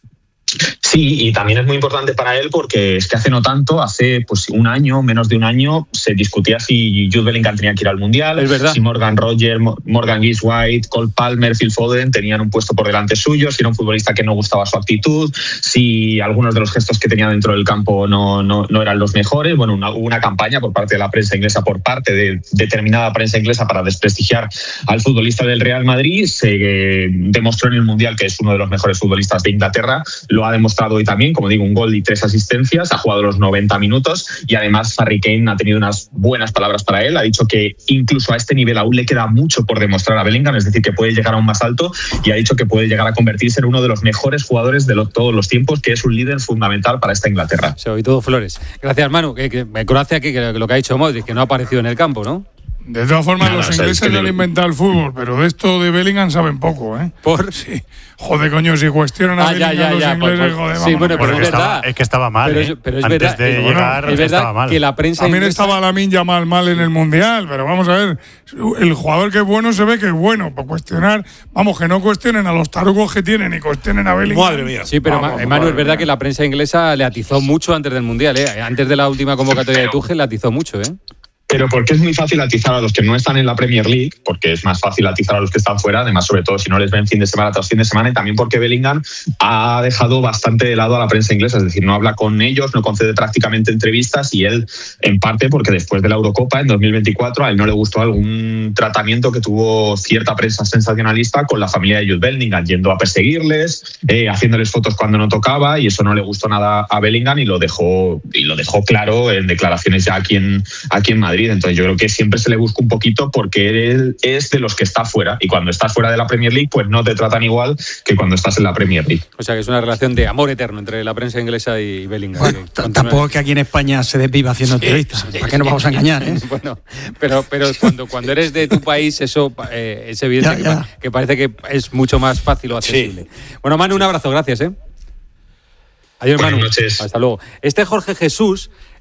Sí, y también es muy importante para él porque es que hace no tanto, hace pues un año, menos de un año, se discutía si Jude Bellingham tenía que ir al Mundial, es verdad. Si Morgan Roger, Morgan Gibbs White, Cole Palmer, Phil Foden tenían un puesto por delante suyo, si era un futbolista que no gustaba su actitud, si algunos de los gestos que tenía dentro del campo no, no, no eran los mejores. Bueno, una, hubo una campaña por parte de la prensa inglesa, por parte de determinada prensa inglesa para desprestigiar al futbolista del Real Madrid. Se eh, demostró en el Mundial que es uno de los mejores futbolistas de Inglaterra, lo ha demostrado hoy también, como digo, un gol y tres asistencias, ha jugado los noventa minutos y además Harry Kane ha tenido unas buenas palabras para él, ha dicho que incluso a este nivel aún le queda mucho por demostrar a Bellingham, es decir, que puede llegar aún más alto, y ha dicho que puede llegar a convertirse en uno de los mejores jugadores de lo, todos los tiempos, que es un líder fundamental para esta Inglaterra. Se oye todo flores. Gracias, Manu. Que, que, Croacia, que, que lo que ha dicho Modric, que no ha aparecido en el campo, ¿no? De todas formas, no, los no, ingleses es que le han inventado el fútbol, pero de esto de Bellingham saben poco, ¿eh? ¿Por? Sí. Joder, coño, si cuestionan a ah, Bellingham ya, ya, los ya, ingleses, pues, joder, sí, bueno, pero es, es que estaba, verdad. es que estaba mal, pero ¿eh? es, pero es Antes verdad, de es, llegar es verdad estaba mal. que la prensa También inglesa... estaba Lamine Yamal mal en el Mundial, pero vamos a ver, el jugador que es bueno se ve que es bueno, para cuestionar, vamos, que no cuestionen a los tarugos que tienen y cuestionen a Bellingham. Madre mía. Sí, pero vamos, Manu, es verdad mía. que la prensa inglesa le atizó mucho antes del Mundial, ¿eh? Antes de la última convocatoria de Tuchel le atizó mucho, ¿eh? Pero porque es muy fácil atizar a los que no están en la Premier League, porque es más fácil atizar a los que están fuera, además sobre todo si no les ven fin de semana tras fin de semana, y también porque Bellingham ha dejado bastante de lado a la prensa inglesa, es decir, no habla con ellos, no concede prácticamente entrevistas, y él en parte porque después de la Eurocopa en dos mil veinticuatro a él no le gustó algún tratamiento que tuvo cierta prensa sensacionalista con la familia de Jude Bellingham, yendo a perseguirles, eh, haciéndoles fotos cuando no tocaba, y eso no le gustó nada a Bellingham y lo dejó, y lo dejó claro en declaraciones ya aquí en, aquí en Madrid. Entonces yo creo que siempre se le busca un poquito porque él es de los que está fuera, y cuando estás fuera de la Premier League pues no te tratan igual que cuando estás en la Premier League. O sea que es una relación de amor eterno entre la prensa inglesa y Bellingham. Bueno, tampoco es que aquí en España se desviva haciendo sí, entrevistas, sí, ¿para qué nos vamos a engañar? ¿eh? Bueno, pero, pero cuando, cuando eres de tu país eso eh, es evidente ya, ya. Que, que parece que es mucho más fácil o accesible. Sí. Bueno, Manu, un abrazo, gracias, ¿eh? Adiós, Manu. Buenas noches. Hasta luego. Este Jorge Jesús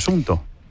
asunto.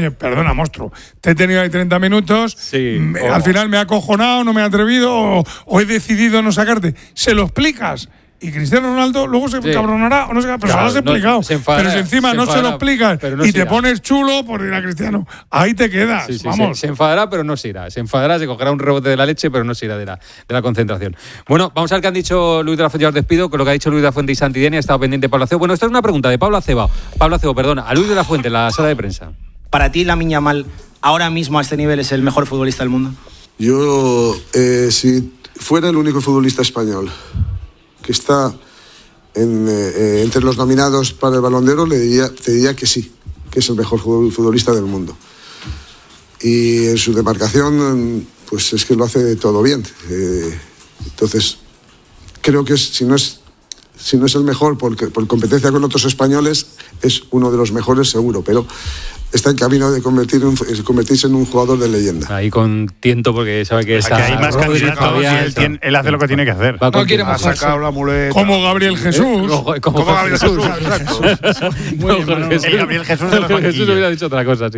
oye, perdona, monstruo, te he tenido ahí treinta minutos, Sí, me- o- al final me he acojonado, no me he atrevido o, o he decidido no sacarte. Se lo explicas y Cristiano Ronaldo luego se Sí. cabronará o no se cabronará, pero Claro, se lo has no, explicado. se enfadará, pero si encima se no se lo enfadará, explicas pero no y se te irá. pones chulo por ir a Cristiano, ahí te quedas. Sí, sí, Vamos. Se, se enfadará, pero no se irá. Se enfadará, se cogerá un rebote de la leche, pero no se irá de la, de la concentración. Bueno, vamos a ver qué han dicho Luis de la Fuente. Yo os despido con lo que ha dicho Luis de la Fuente y Santidenia. Ha estado pendiente Pablo Acebo. Bueno, esta es una pregunta de Pablo Acebo. Pablo Acebo, perdona, a Luis de la Fuente en la sala de prensa. ¿Para ti Lamine Yamal ahora mismo a este nivel es el mejor futbolista del mundo? Yo, eh, si fuera el único futbolista español que está en, eh, entre los nominados para el Balón de Oro, le diría, te diría que sí, que es el mejor futbolista del mundo. Y en su demarcación, pues es que lo hace todo bien. Eh, entonces, creo que es, si no es, si no es el mejor, porque por competencia con otros españoles, es uno de los mejores seguro, pero está en camino de convertir un, convertirse en un jugador de leyenda. Ahí con tiento, porque sabe que Aquí hay más Rodri, candidatos Fabián, y él, tiene- él hace lo que tiene que hacer. Va con- quiere ha mojarse. sacado la muleta. Como Gabriel Jesús. Como, Como Gabriel Jesús, exacto. Muy bien, Manolo. El Gabriel Jesús de los Jesús banquillos. hubiera dicho otra cosa, sí.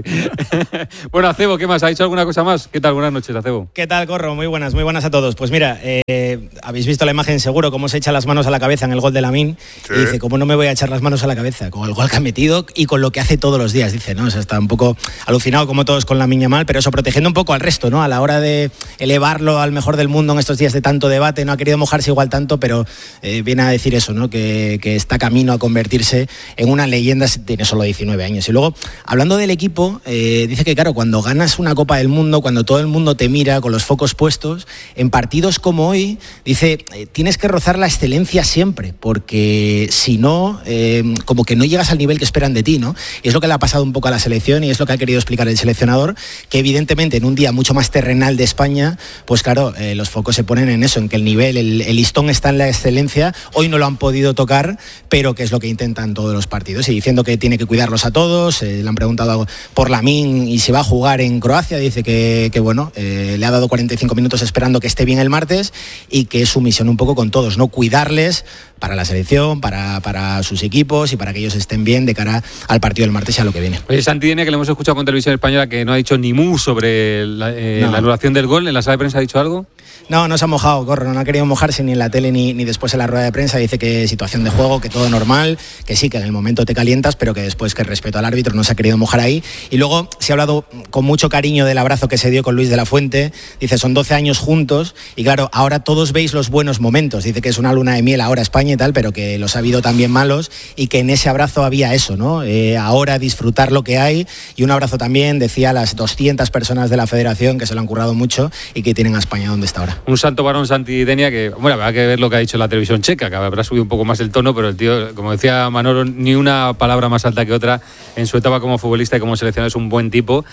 Bueno, Acebo, ¿qué más? ¿Ha dicho alguna cosa más? ¿Qué tal? Buenas noches, Acebo. ¿Qué tal, Corro? Muy buenas, muy buenas a todos. Pues mira, eh, habéis visto la imagen seguro, cómo se echa las manos a la cabeza en el gol de Lamine. Sí. Y dice, ¿cómo no me voy a echar las manos a la cabeza? Con el gol que ha metido y con lo que hace todos los días, dice, ¿no? O sea, está un poco alucinado como todos con Lamine Yamal, pero eso, protegiendo un poco al resto, ¿no? A la hora de elevarlo al mejor del mundo en estos días de tanto debate, no ha querido mojarse igual tanto, pero eh, viene a decir eso, ¿no? Que, que está camino a convertirse en una leyenda, tiene solo diecinueve años. Y luego, hablando del equipo, eh, dice que, claro, cuando ganas una Copa del Mundo, cuando todo el mundo te mira con los focos puestos, en partidos como hoy, dice, eh, tienes que rozar la excelencia siempre, porque si no, eh, como que no llegas al nivel que esperan de ti, ¿no? Y es lo que le ha pasado un poco a la selección y es lo que ha querido explicar el seleccionador, que evidentemente en un día mucho más terrenal de España, pues claro, eh, los focos se ponen en eso, en que el nivel, el, el listón está en la excelencia. Hoy no lo han podido tocar, pero que es lo que intentan todos los partidos, y diciendo que tiene que cuidarlos a todos. Eh, le han preguntado por Lamine y si va a jugar en Croacia, dice que, que bueno, eh, le ha dado cuarenta y cinco minutos esperando que esté bien el martes, y que es su misión un poco con todos, ¿no? Cuidarles para la selección, para, para sus equipos y para que ellos estén bien de cara al partido del martes y a lo que viene. Oye, Santidenia, que le hemos escuchado con Televisión Española, que no ha dicho ni mu sobre la, eh, No. la anulación del gol. ¿En la sala de prensa ha dicho algo? No, no se ha mojado, Corro, no ha querido mojarse ni en la tele ni, ni después en la rueda de prensa. Dice que situación de juego, que todo normal, que sí, que en el momento te calientas, pero que después, que respeto al árbitro, no se ha querido mojar ahí. Y luego se ha hablado con mucho cariño del abrazo que se dio con Luis de la Fuente. Dice, son doce años juntos y claro, ahora todos veis los buenos momentos. Dice que es una luna de miel ahora España y tal, pero que los ha habido también malos y que en ese abrazo había eso, ¿no? Eh, ahora disfrutar lo que hay, y un abrazo también, decía, a las doscientas personas de la federación que se lo han currado mucho y que tienen a España donde está ahora. Un santo varón Santidenia que, bueno, habrá que ver lo que ha dicho la televisión checa, que habrá subido un poco más el tono, pero el tío, como decía Manolo, ni una palabra más alta que otra en su etapa como futbolista y como seleccionador. Es un buen tipo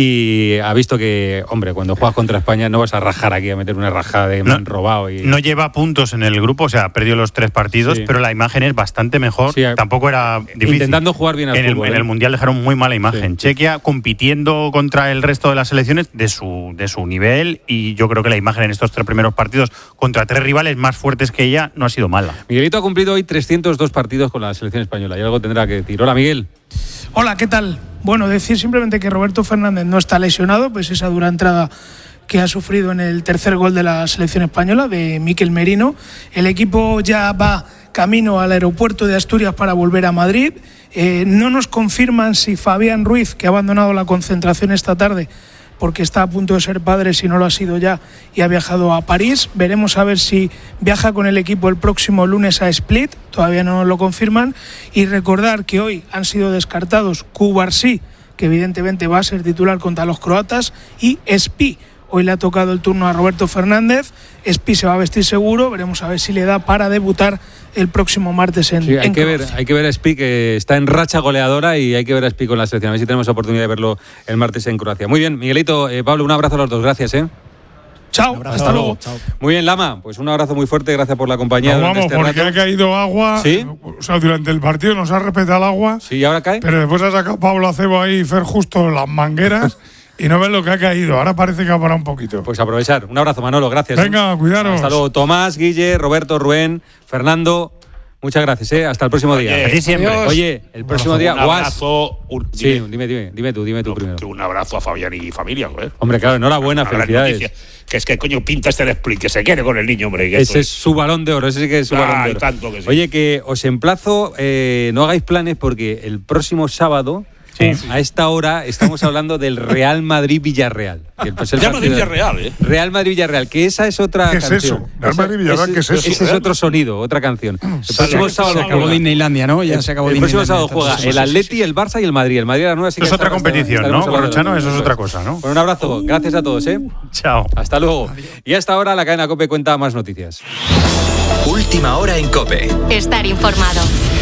y ha visto que, hombre, cuando juegas contra España no vas a rajar aquí, a meter una rajada de me han robado. Y... No lleva puntos en el grupo, o sea, perdió los tres partidos, Sí. pero la imagen es bastante mejor. Sí, Tampoco era difícil. intentando jugar bien al en el, fútbol, en ¿eh? el Mundial dejaron muy mala imagen. Chequia compitiendo contra el resto de las selecciones de su, de su nivel, y yo creo que la imagen en estos tres primeros partidos contra tres rivales más fuertes que ella no ha sido mala. Miguelito ha cumplido hoy trescientos dos partidos con la selección española y algo tendrá que decir. Hola, Miguel. Hola, ¿qué tal? Bueno, decir simplemente que Roberto Fernández no está lesionado, pues esa dura entrada que ha sufrido en el tercer gol de la selección española, de Mikel Merino. El equipo ya va camino al aeropuerto de Asturias para volver a Madrid. Eh, no nos confirman si Fabián Ruiz, que ha abandonado la concentración esta tarde porque está a punto de ser padre, si no lo ha sido ya, y ha viajado a París. Veremos a ver si viaja con el equipo el próximo lunes a Split, todavía no nos lo confirman. Y recordar que hoy han sido descartados Cubarsí, que evidentemente va a ser titular contra los croatas, y Espi. Hoy le ha tocado el turno a Roberto Fernández. Espi se va a vestir seguro, veremos a ver si le da para debutar el próximo martes en, Sí, hay, en que ver, Croacia. hay que ver a Spi, que está en racha goleadora, y hay que ver a Spi con la selección. A ver si tenemos oportunidad de verlo el martes en Croacia. Muy bien, Miguelito, eh, Pablo, un abrazo a los dos. Gracias, ¿eh? Chao, hasta luego. Muy bien, Lama, pues un abrazo muy fuerte, gracias por la compañía. No, durante vamos, este porque rato. ha caído agua. ¿Sí? O sea, durante el partido nos ha respetado el agua. Sí, ¿y ahora cae? Pero después ha sacado Pablo Acebo ahí, Fer Justo, las mangueras. Y no ves lo que ha caído. Ahora parece que ha parado un poquito. Pues aprovechar. Un abrazo, Manolo, gracias. Venga, ¿eh? cuidaros. Hasta luego, Tomás, Guille, Roberto, Rubén, Fernando. Muchas gracias, ¿eh? Hasta el próximo día. Oye, a ti siempre. Dios. Oye, el próximo Un día, abrazo. Guas. Un, Sí, dime, dime, dime, dime tú, dime tú no, primero. que un abrazo a Fabián y familia, joder. Hombre, claro, enhorabuena, Una gran felicidades. noticia. Que es que coño pinta este Split, que se quede con el niño, hombre. Que Ese esto- es su balón de oro, ese sí que es su Ay, balón de oro. tanto que sí. Oye, que os emplazo, eh, no hagáis planes porque el próximo sábado, a esta hora, estamos hablando del Real Madrid-Villarreal. Que el- pues el Real partido- Madrid-Villarreal, ¿eh? Real Madrid-Villarreal, que esa es otra ¿Qué es canción. eso? Real Esa- Madrid-Villarreal, ese- ¿qué es eso? Ese es Real. otro sonido, otra canción. El próximo Se sábado acabó juega- Disneylandia, ¿no? Ya se acabó el próximo Disneylandia. sábado juega Entonces, el sí, sí, sí. Atleti, el Barça y el Madrid. El Madrid a las nueve. Así Eso que es otra estaremos- competición, ¿no? estaremos hablando. Corrochano, eso es otra cosa, ¿no? Bueno, un abrazo, gracias a todos, ¿eh? Chao. Hasta luego. Y hasta ahora la cadena COPE cuenta más noticias. Última hora en COPE. Estar informado.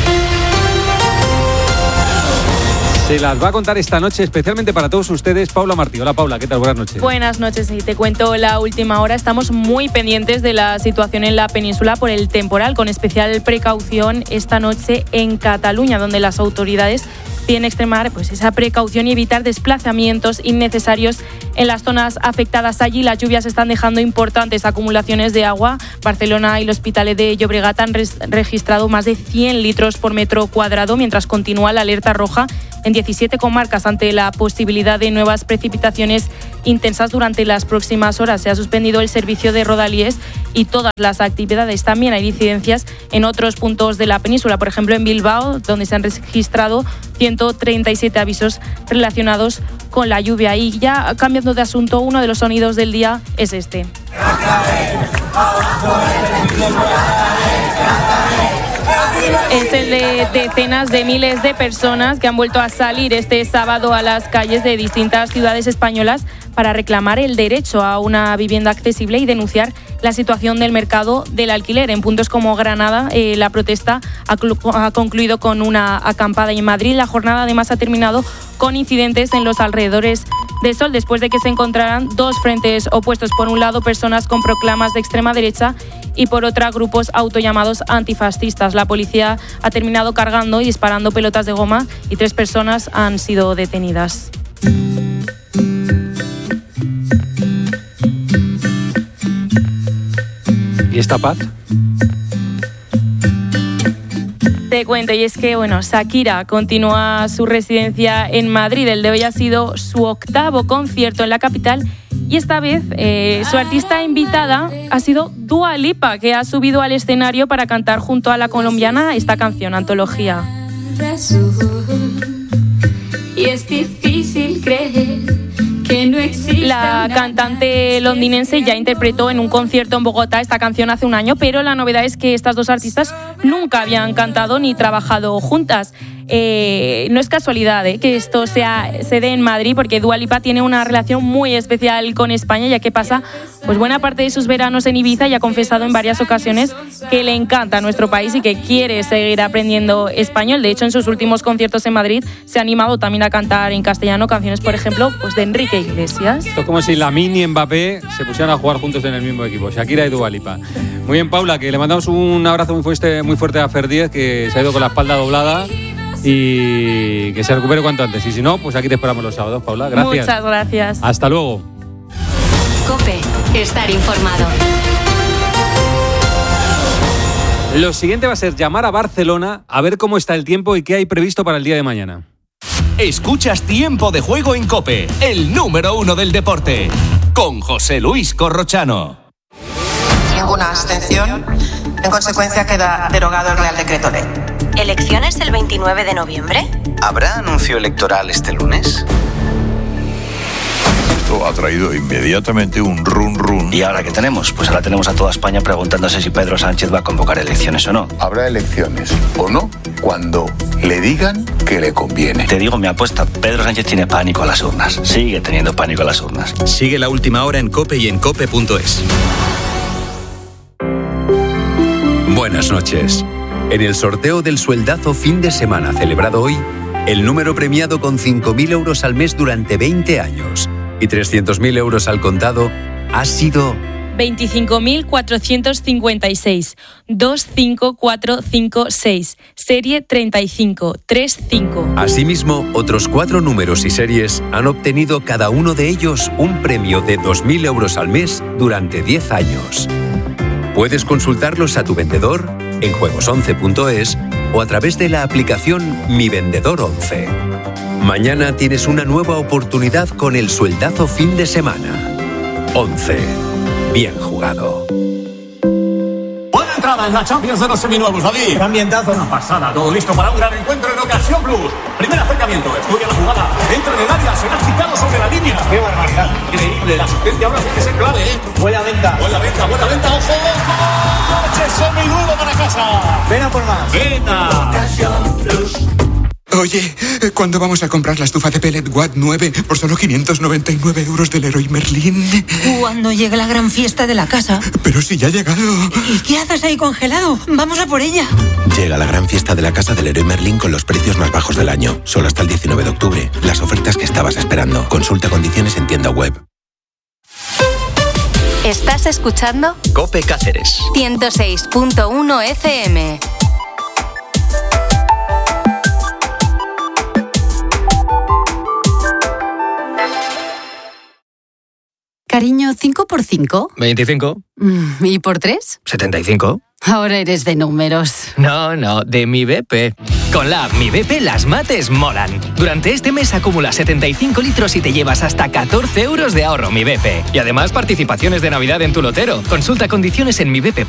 Se las va a contar esta noche especialmente para todos ustedes Paula Martí. Hola Paula, ¿qué tal? Buenas noches. Buenas noches, y te cuento la última hora. Estamos muy pendientes de la situación en la península por el temporal, con especial precaución esta noche en Cataluña, donde las autoridades piden extremar pues, esa precaución y evitar desplazamientos innecesarios en las zonas afectadas. Allí las lluvias están dejando importantes acumulaciones de agua. Barcelona y el Hospitalet de Llobregat han res- registrado más de cien litros por metro cuadrado, mientras continúa la alerta roja en diecisiete comarcas ante la posibilidad de nuevas precipitaciones intensas durante las próximas horas. Se ha suspendido el servicio de rodalíes y todas las actividades. También hay incidencias en otros puntos de la península, por ejemplo en Bilbao, donde se han registrado ciento treinta y siete avisos relacionados con la lluvia. Y ya cambiando de asunto, uno de los sonidos del día es este. Es el de decenas de miles de personas que han vuelto a salir este sábado a las calles de distintas ciudades españolas para reclamar el derecho a una vivienda accesible y denunciar la situación del mercado del alquiler. En puntos como Granada, eh, la protesta ha, clu- ha concluido con una acampada, y en Madrid la jornada además ha terminado con incidentes en los alrededores de Sol, después de que se encontraran dos frentes opuestos. Por un lado, personas con proclamas de extrema derecha y por otra, grupos autollamados antifascistas. La policía ha terminado cargando y disparando pelotas de goma y tres personas han sido detenidas. ¿Y esta paz? Te cuento, y es que, bueno, Shakira continúa su residencia en Madrid. El de hoy ha sido su octavo concierto en la capital y esta vez eh, su artista invitada ha sido Dua Lipa, que ha subido al escenario para cantar junto a la colombiana esta canción, Antología. Y es difícil creer que no existe. La cantante londinense ya interpretó en un concierto en Bogotá esta canción hace un año, pero la novedad es que estas dos artistas nunca habían cantado ni trabajado juntas. Eh, no es casualidad eh, que esto sea, se dé en Madrid, porque Dua Lipa tiene una relación muy especial con España, ya que pasa pues buena parte de sus veranos en Ibiza y ha confesado en varias ocasiones que le encanta nuestro país y que quiere seguir aprendiendo español. De hecho, en sus últimos conciertos en Madrid se ha animado también a cantar en castellano canciones, por ejemplo, pues de Enrique Iglesias. Esto es como si Lamine y Mbappé se pusieran a jugar juntos en el mismo equipo, Shakira y Dua Lipa. Muy bien, Paula, que le mandamos un abrazo muy fuerte, muy fuerte a Fer Díez, que se ha ido con la espalda doblada, y que se recupere cuanto antes. Y si no, pues aquí te esperamos los sábados, Paula. Gracias. Muchas gracias. Hasta luego. COPE, estar informado. Lo siguiente va a ser llamar a Barcelona a ver cómo está el tiempo y qué hay previsto para el día de mañana. Escuchas Tiempo de Juego en COPE, el número uno del deporte, con José Luis Corrochano. Ninguna abstención. En consecuencia, queda derogado el Real Decreto Ley. ¿Elecciones el veintinueve de noviembre? ¿Habrá anuncio electoral este lunes? Esto ha traído inmediatamente un run run. ¿Y ahora qué tenemos? Pues ahora tenemos a toda España preguntándose si Pedro Sánchez va a convocar elecciones o no. Habrá elecciones o no cuando le digan que le conviene. Te digo mi apuesta, Pedro Sánchez tiene pánico a las urnas. Sigue teniendo pánico a las urnas. Sigue la última hora en COPE y en cope punto es. Buenas noches. En el sorteo del sueldazo fin de semana celebrado hoy, el número premiado con cinco mil euros al mes durante veinte años y trescientos mil euros al contado ha sido veinticinco mil cuatrocientos cincuenta y seis, dos cinco cuatro cinco seis, serie treinta y cinco treinta y cinco. Asimismo, otros cuatro números y series han obtenido cada uno de ellos un premio de dos mil euros al mes durante diez años. Puedes consultarlos a tu vendedor, en juegos once punto es o a través de la aplicación Mi Vendedor once. Mañana tienes una nueva oportunidad con el sueldazo fin de semana. once. Bien jugado. Buena entrada en la Champions de los seminuevos, David. Ambientazo. Una pasada, todo listo para un gran encuentro en Ocasión Plus. Primer acercamiento, estudia la jugada, entra en el área, será citado sobre la línea. ¡Qué barbaridad! Increíble, la asistencia ahora tiene que ser clave, ¿eh? Buena venta. Buena venta, buena venta, ojo. ¡Coche seminuevo para casa! Ven a por más. ¡Venta! Ocasión Plus. Oye, ¿cuándo vamos a comprar la estufa de pellet Watt nueve por solo quinientos noventa y nueve euros del Leroy Merlin? Cuando llegue la gran fiesta de la casa. Pero si ya ha llegado. ¿Y qué haces ahí congelado? Vamos a por ella. Llega la gran fiesta de la casa del Leroy Merlin con los precios más bajos del año. Solo hasta el diecinueve de octubre. Las ofertas que estabas esperando. Consulta condiciones en tienda web. ¿Estás escuchando? COPE Cáceres. ciento seis punto uno F M. Cariño, ¿cinco por cinco? veinticinco. ¿Y por tres? setenta y cinco. Ahora eres de números. No, no, de mi B P. Con la app Mi B P las mates molan. Durante este mes acumula setenta y cinco litros y te llevas hasta catorce euros de ahorro Mi B P. Y además participaciones de Navidad en tu lotero. Consulta condiciones en mi b p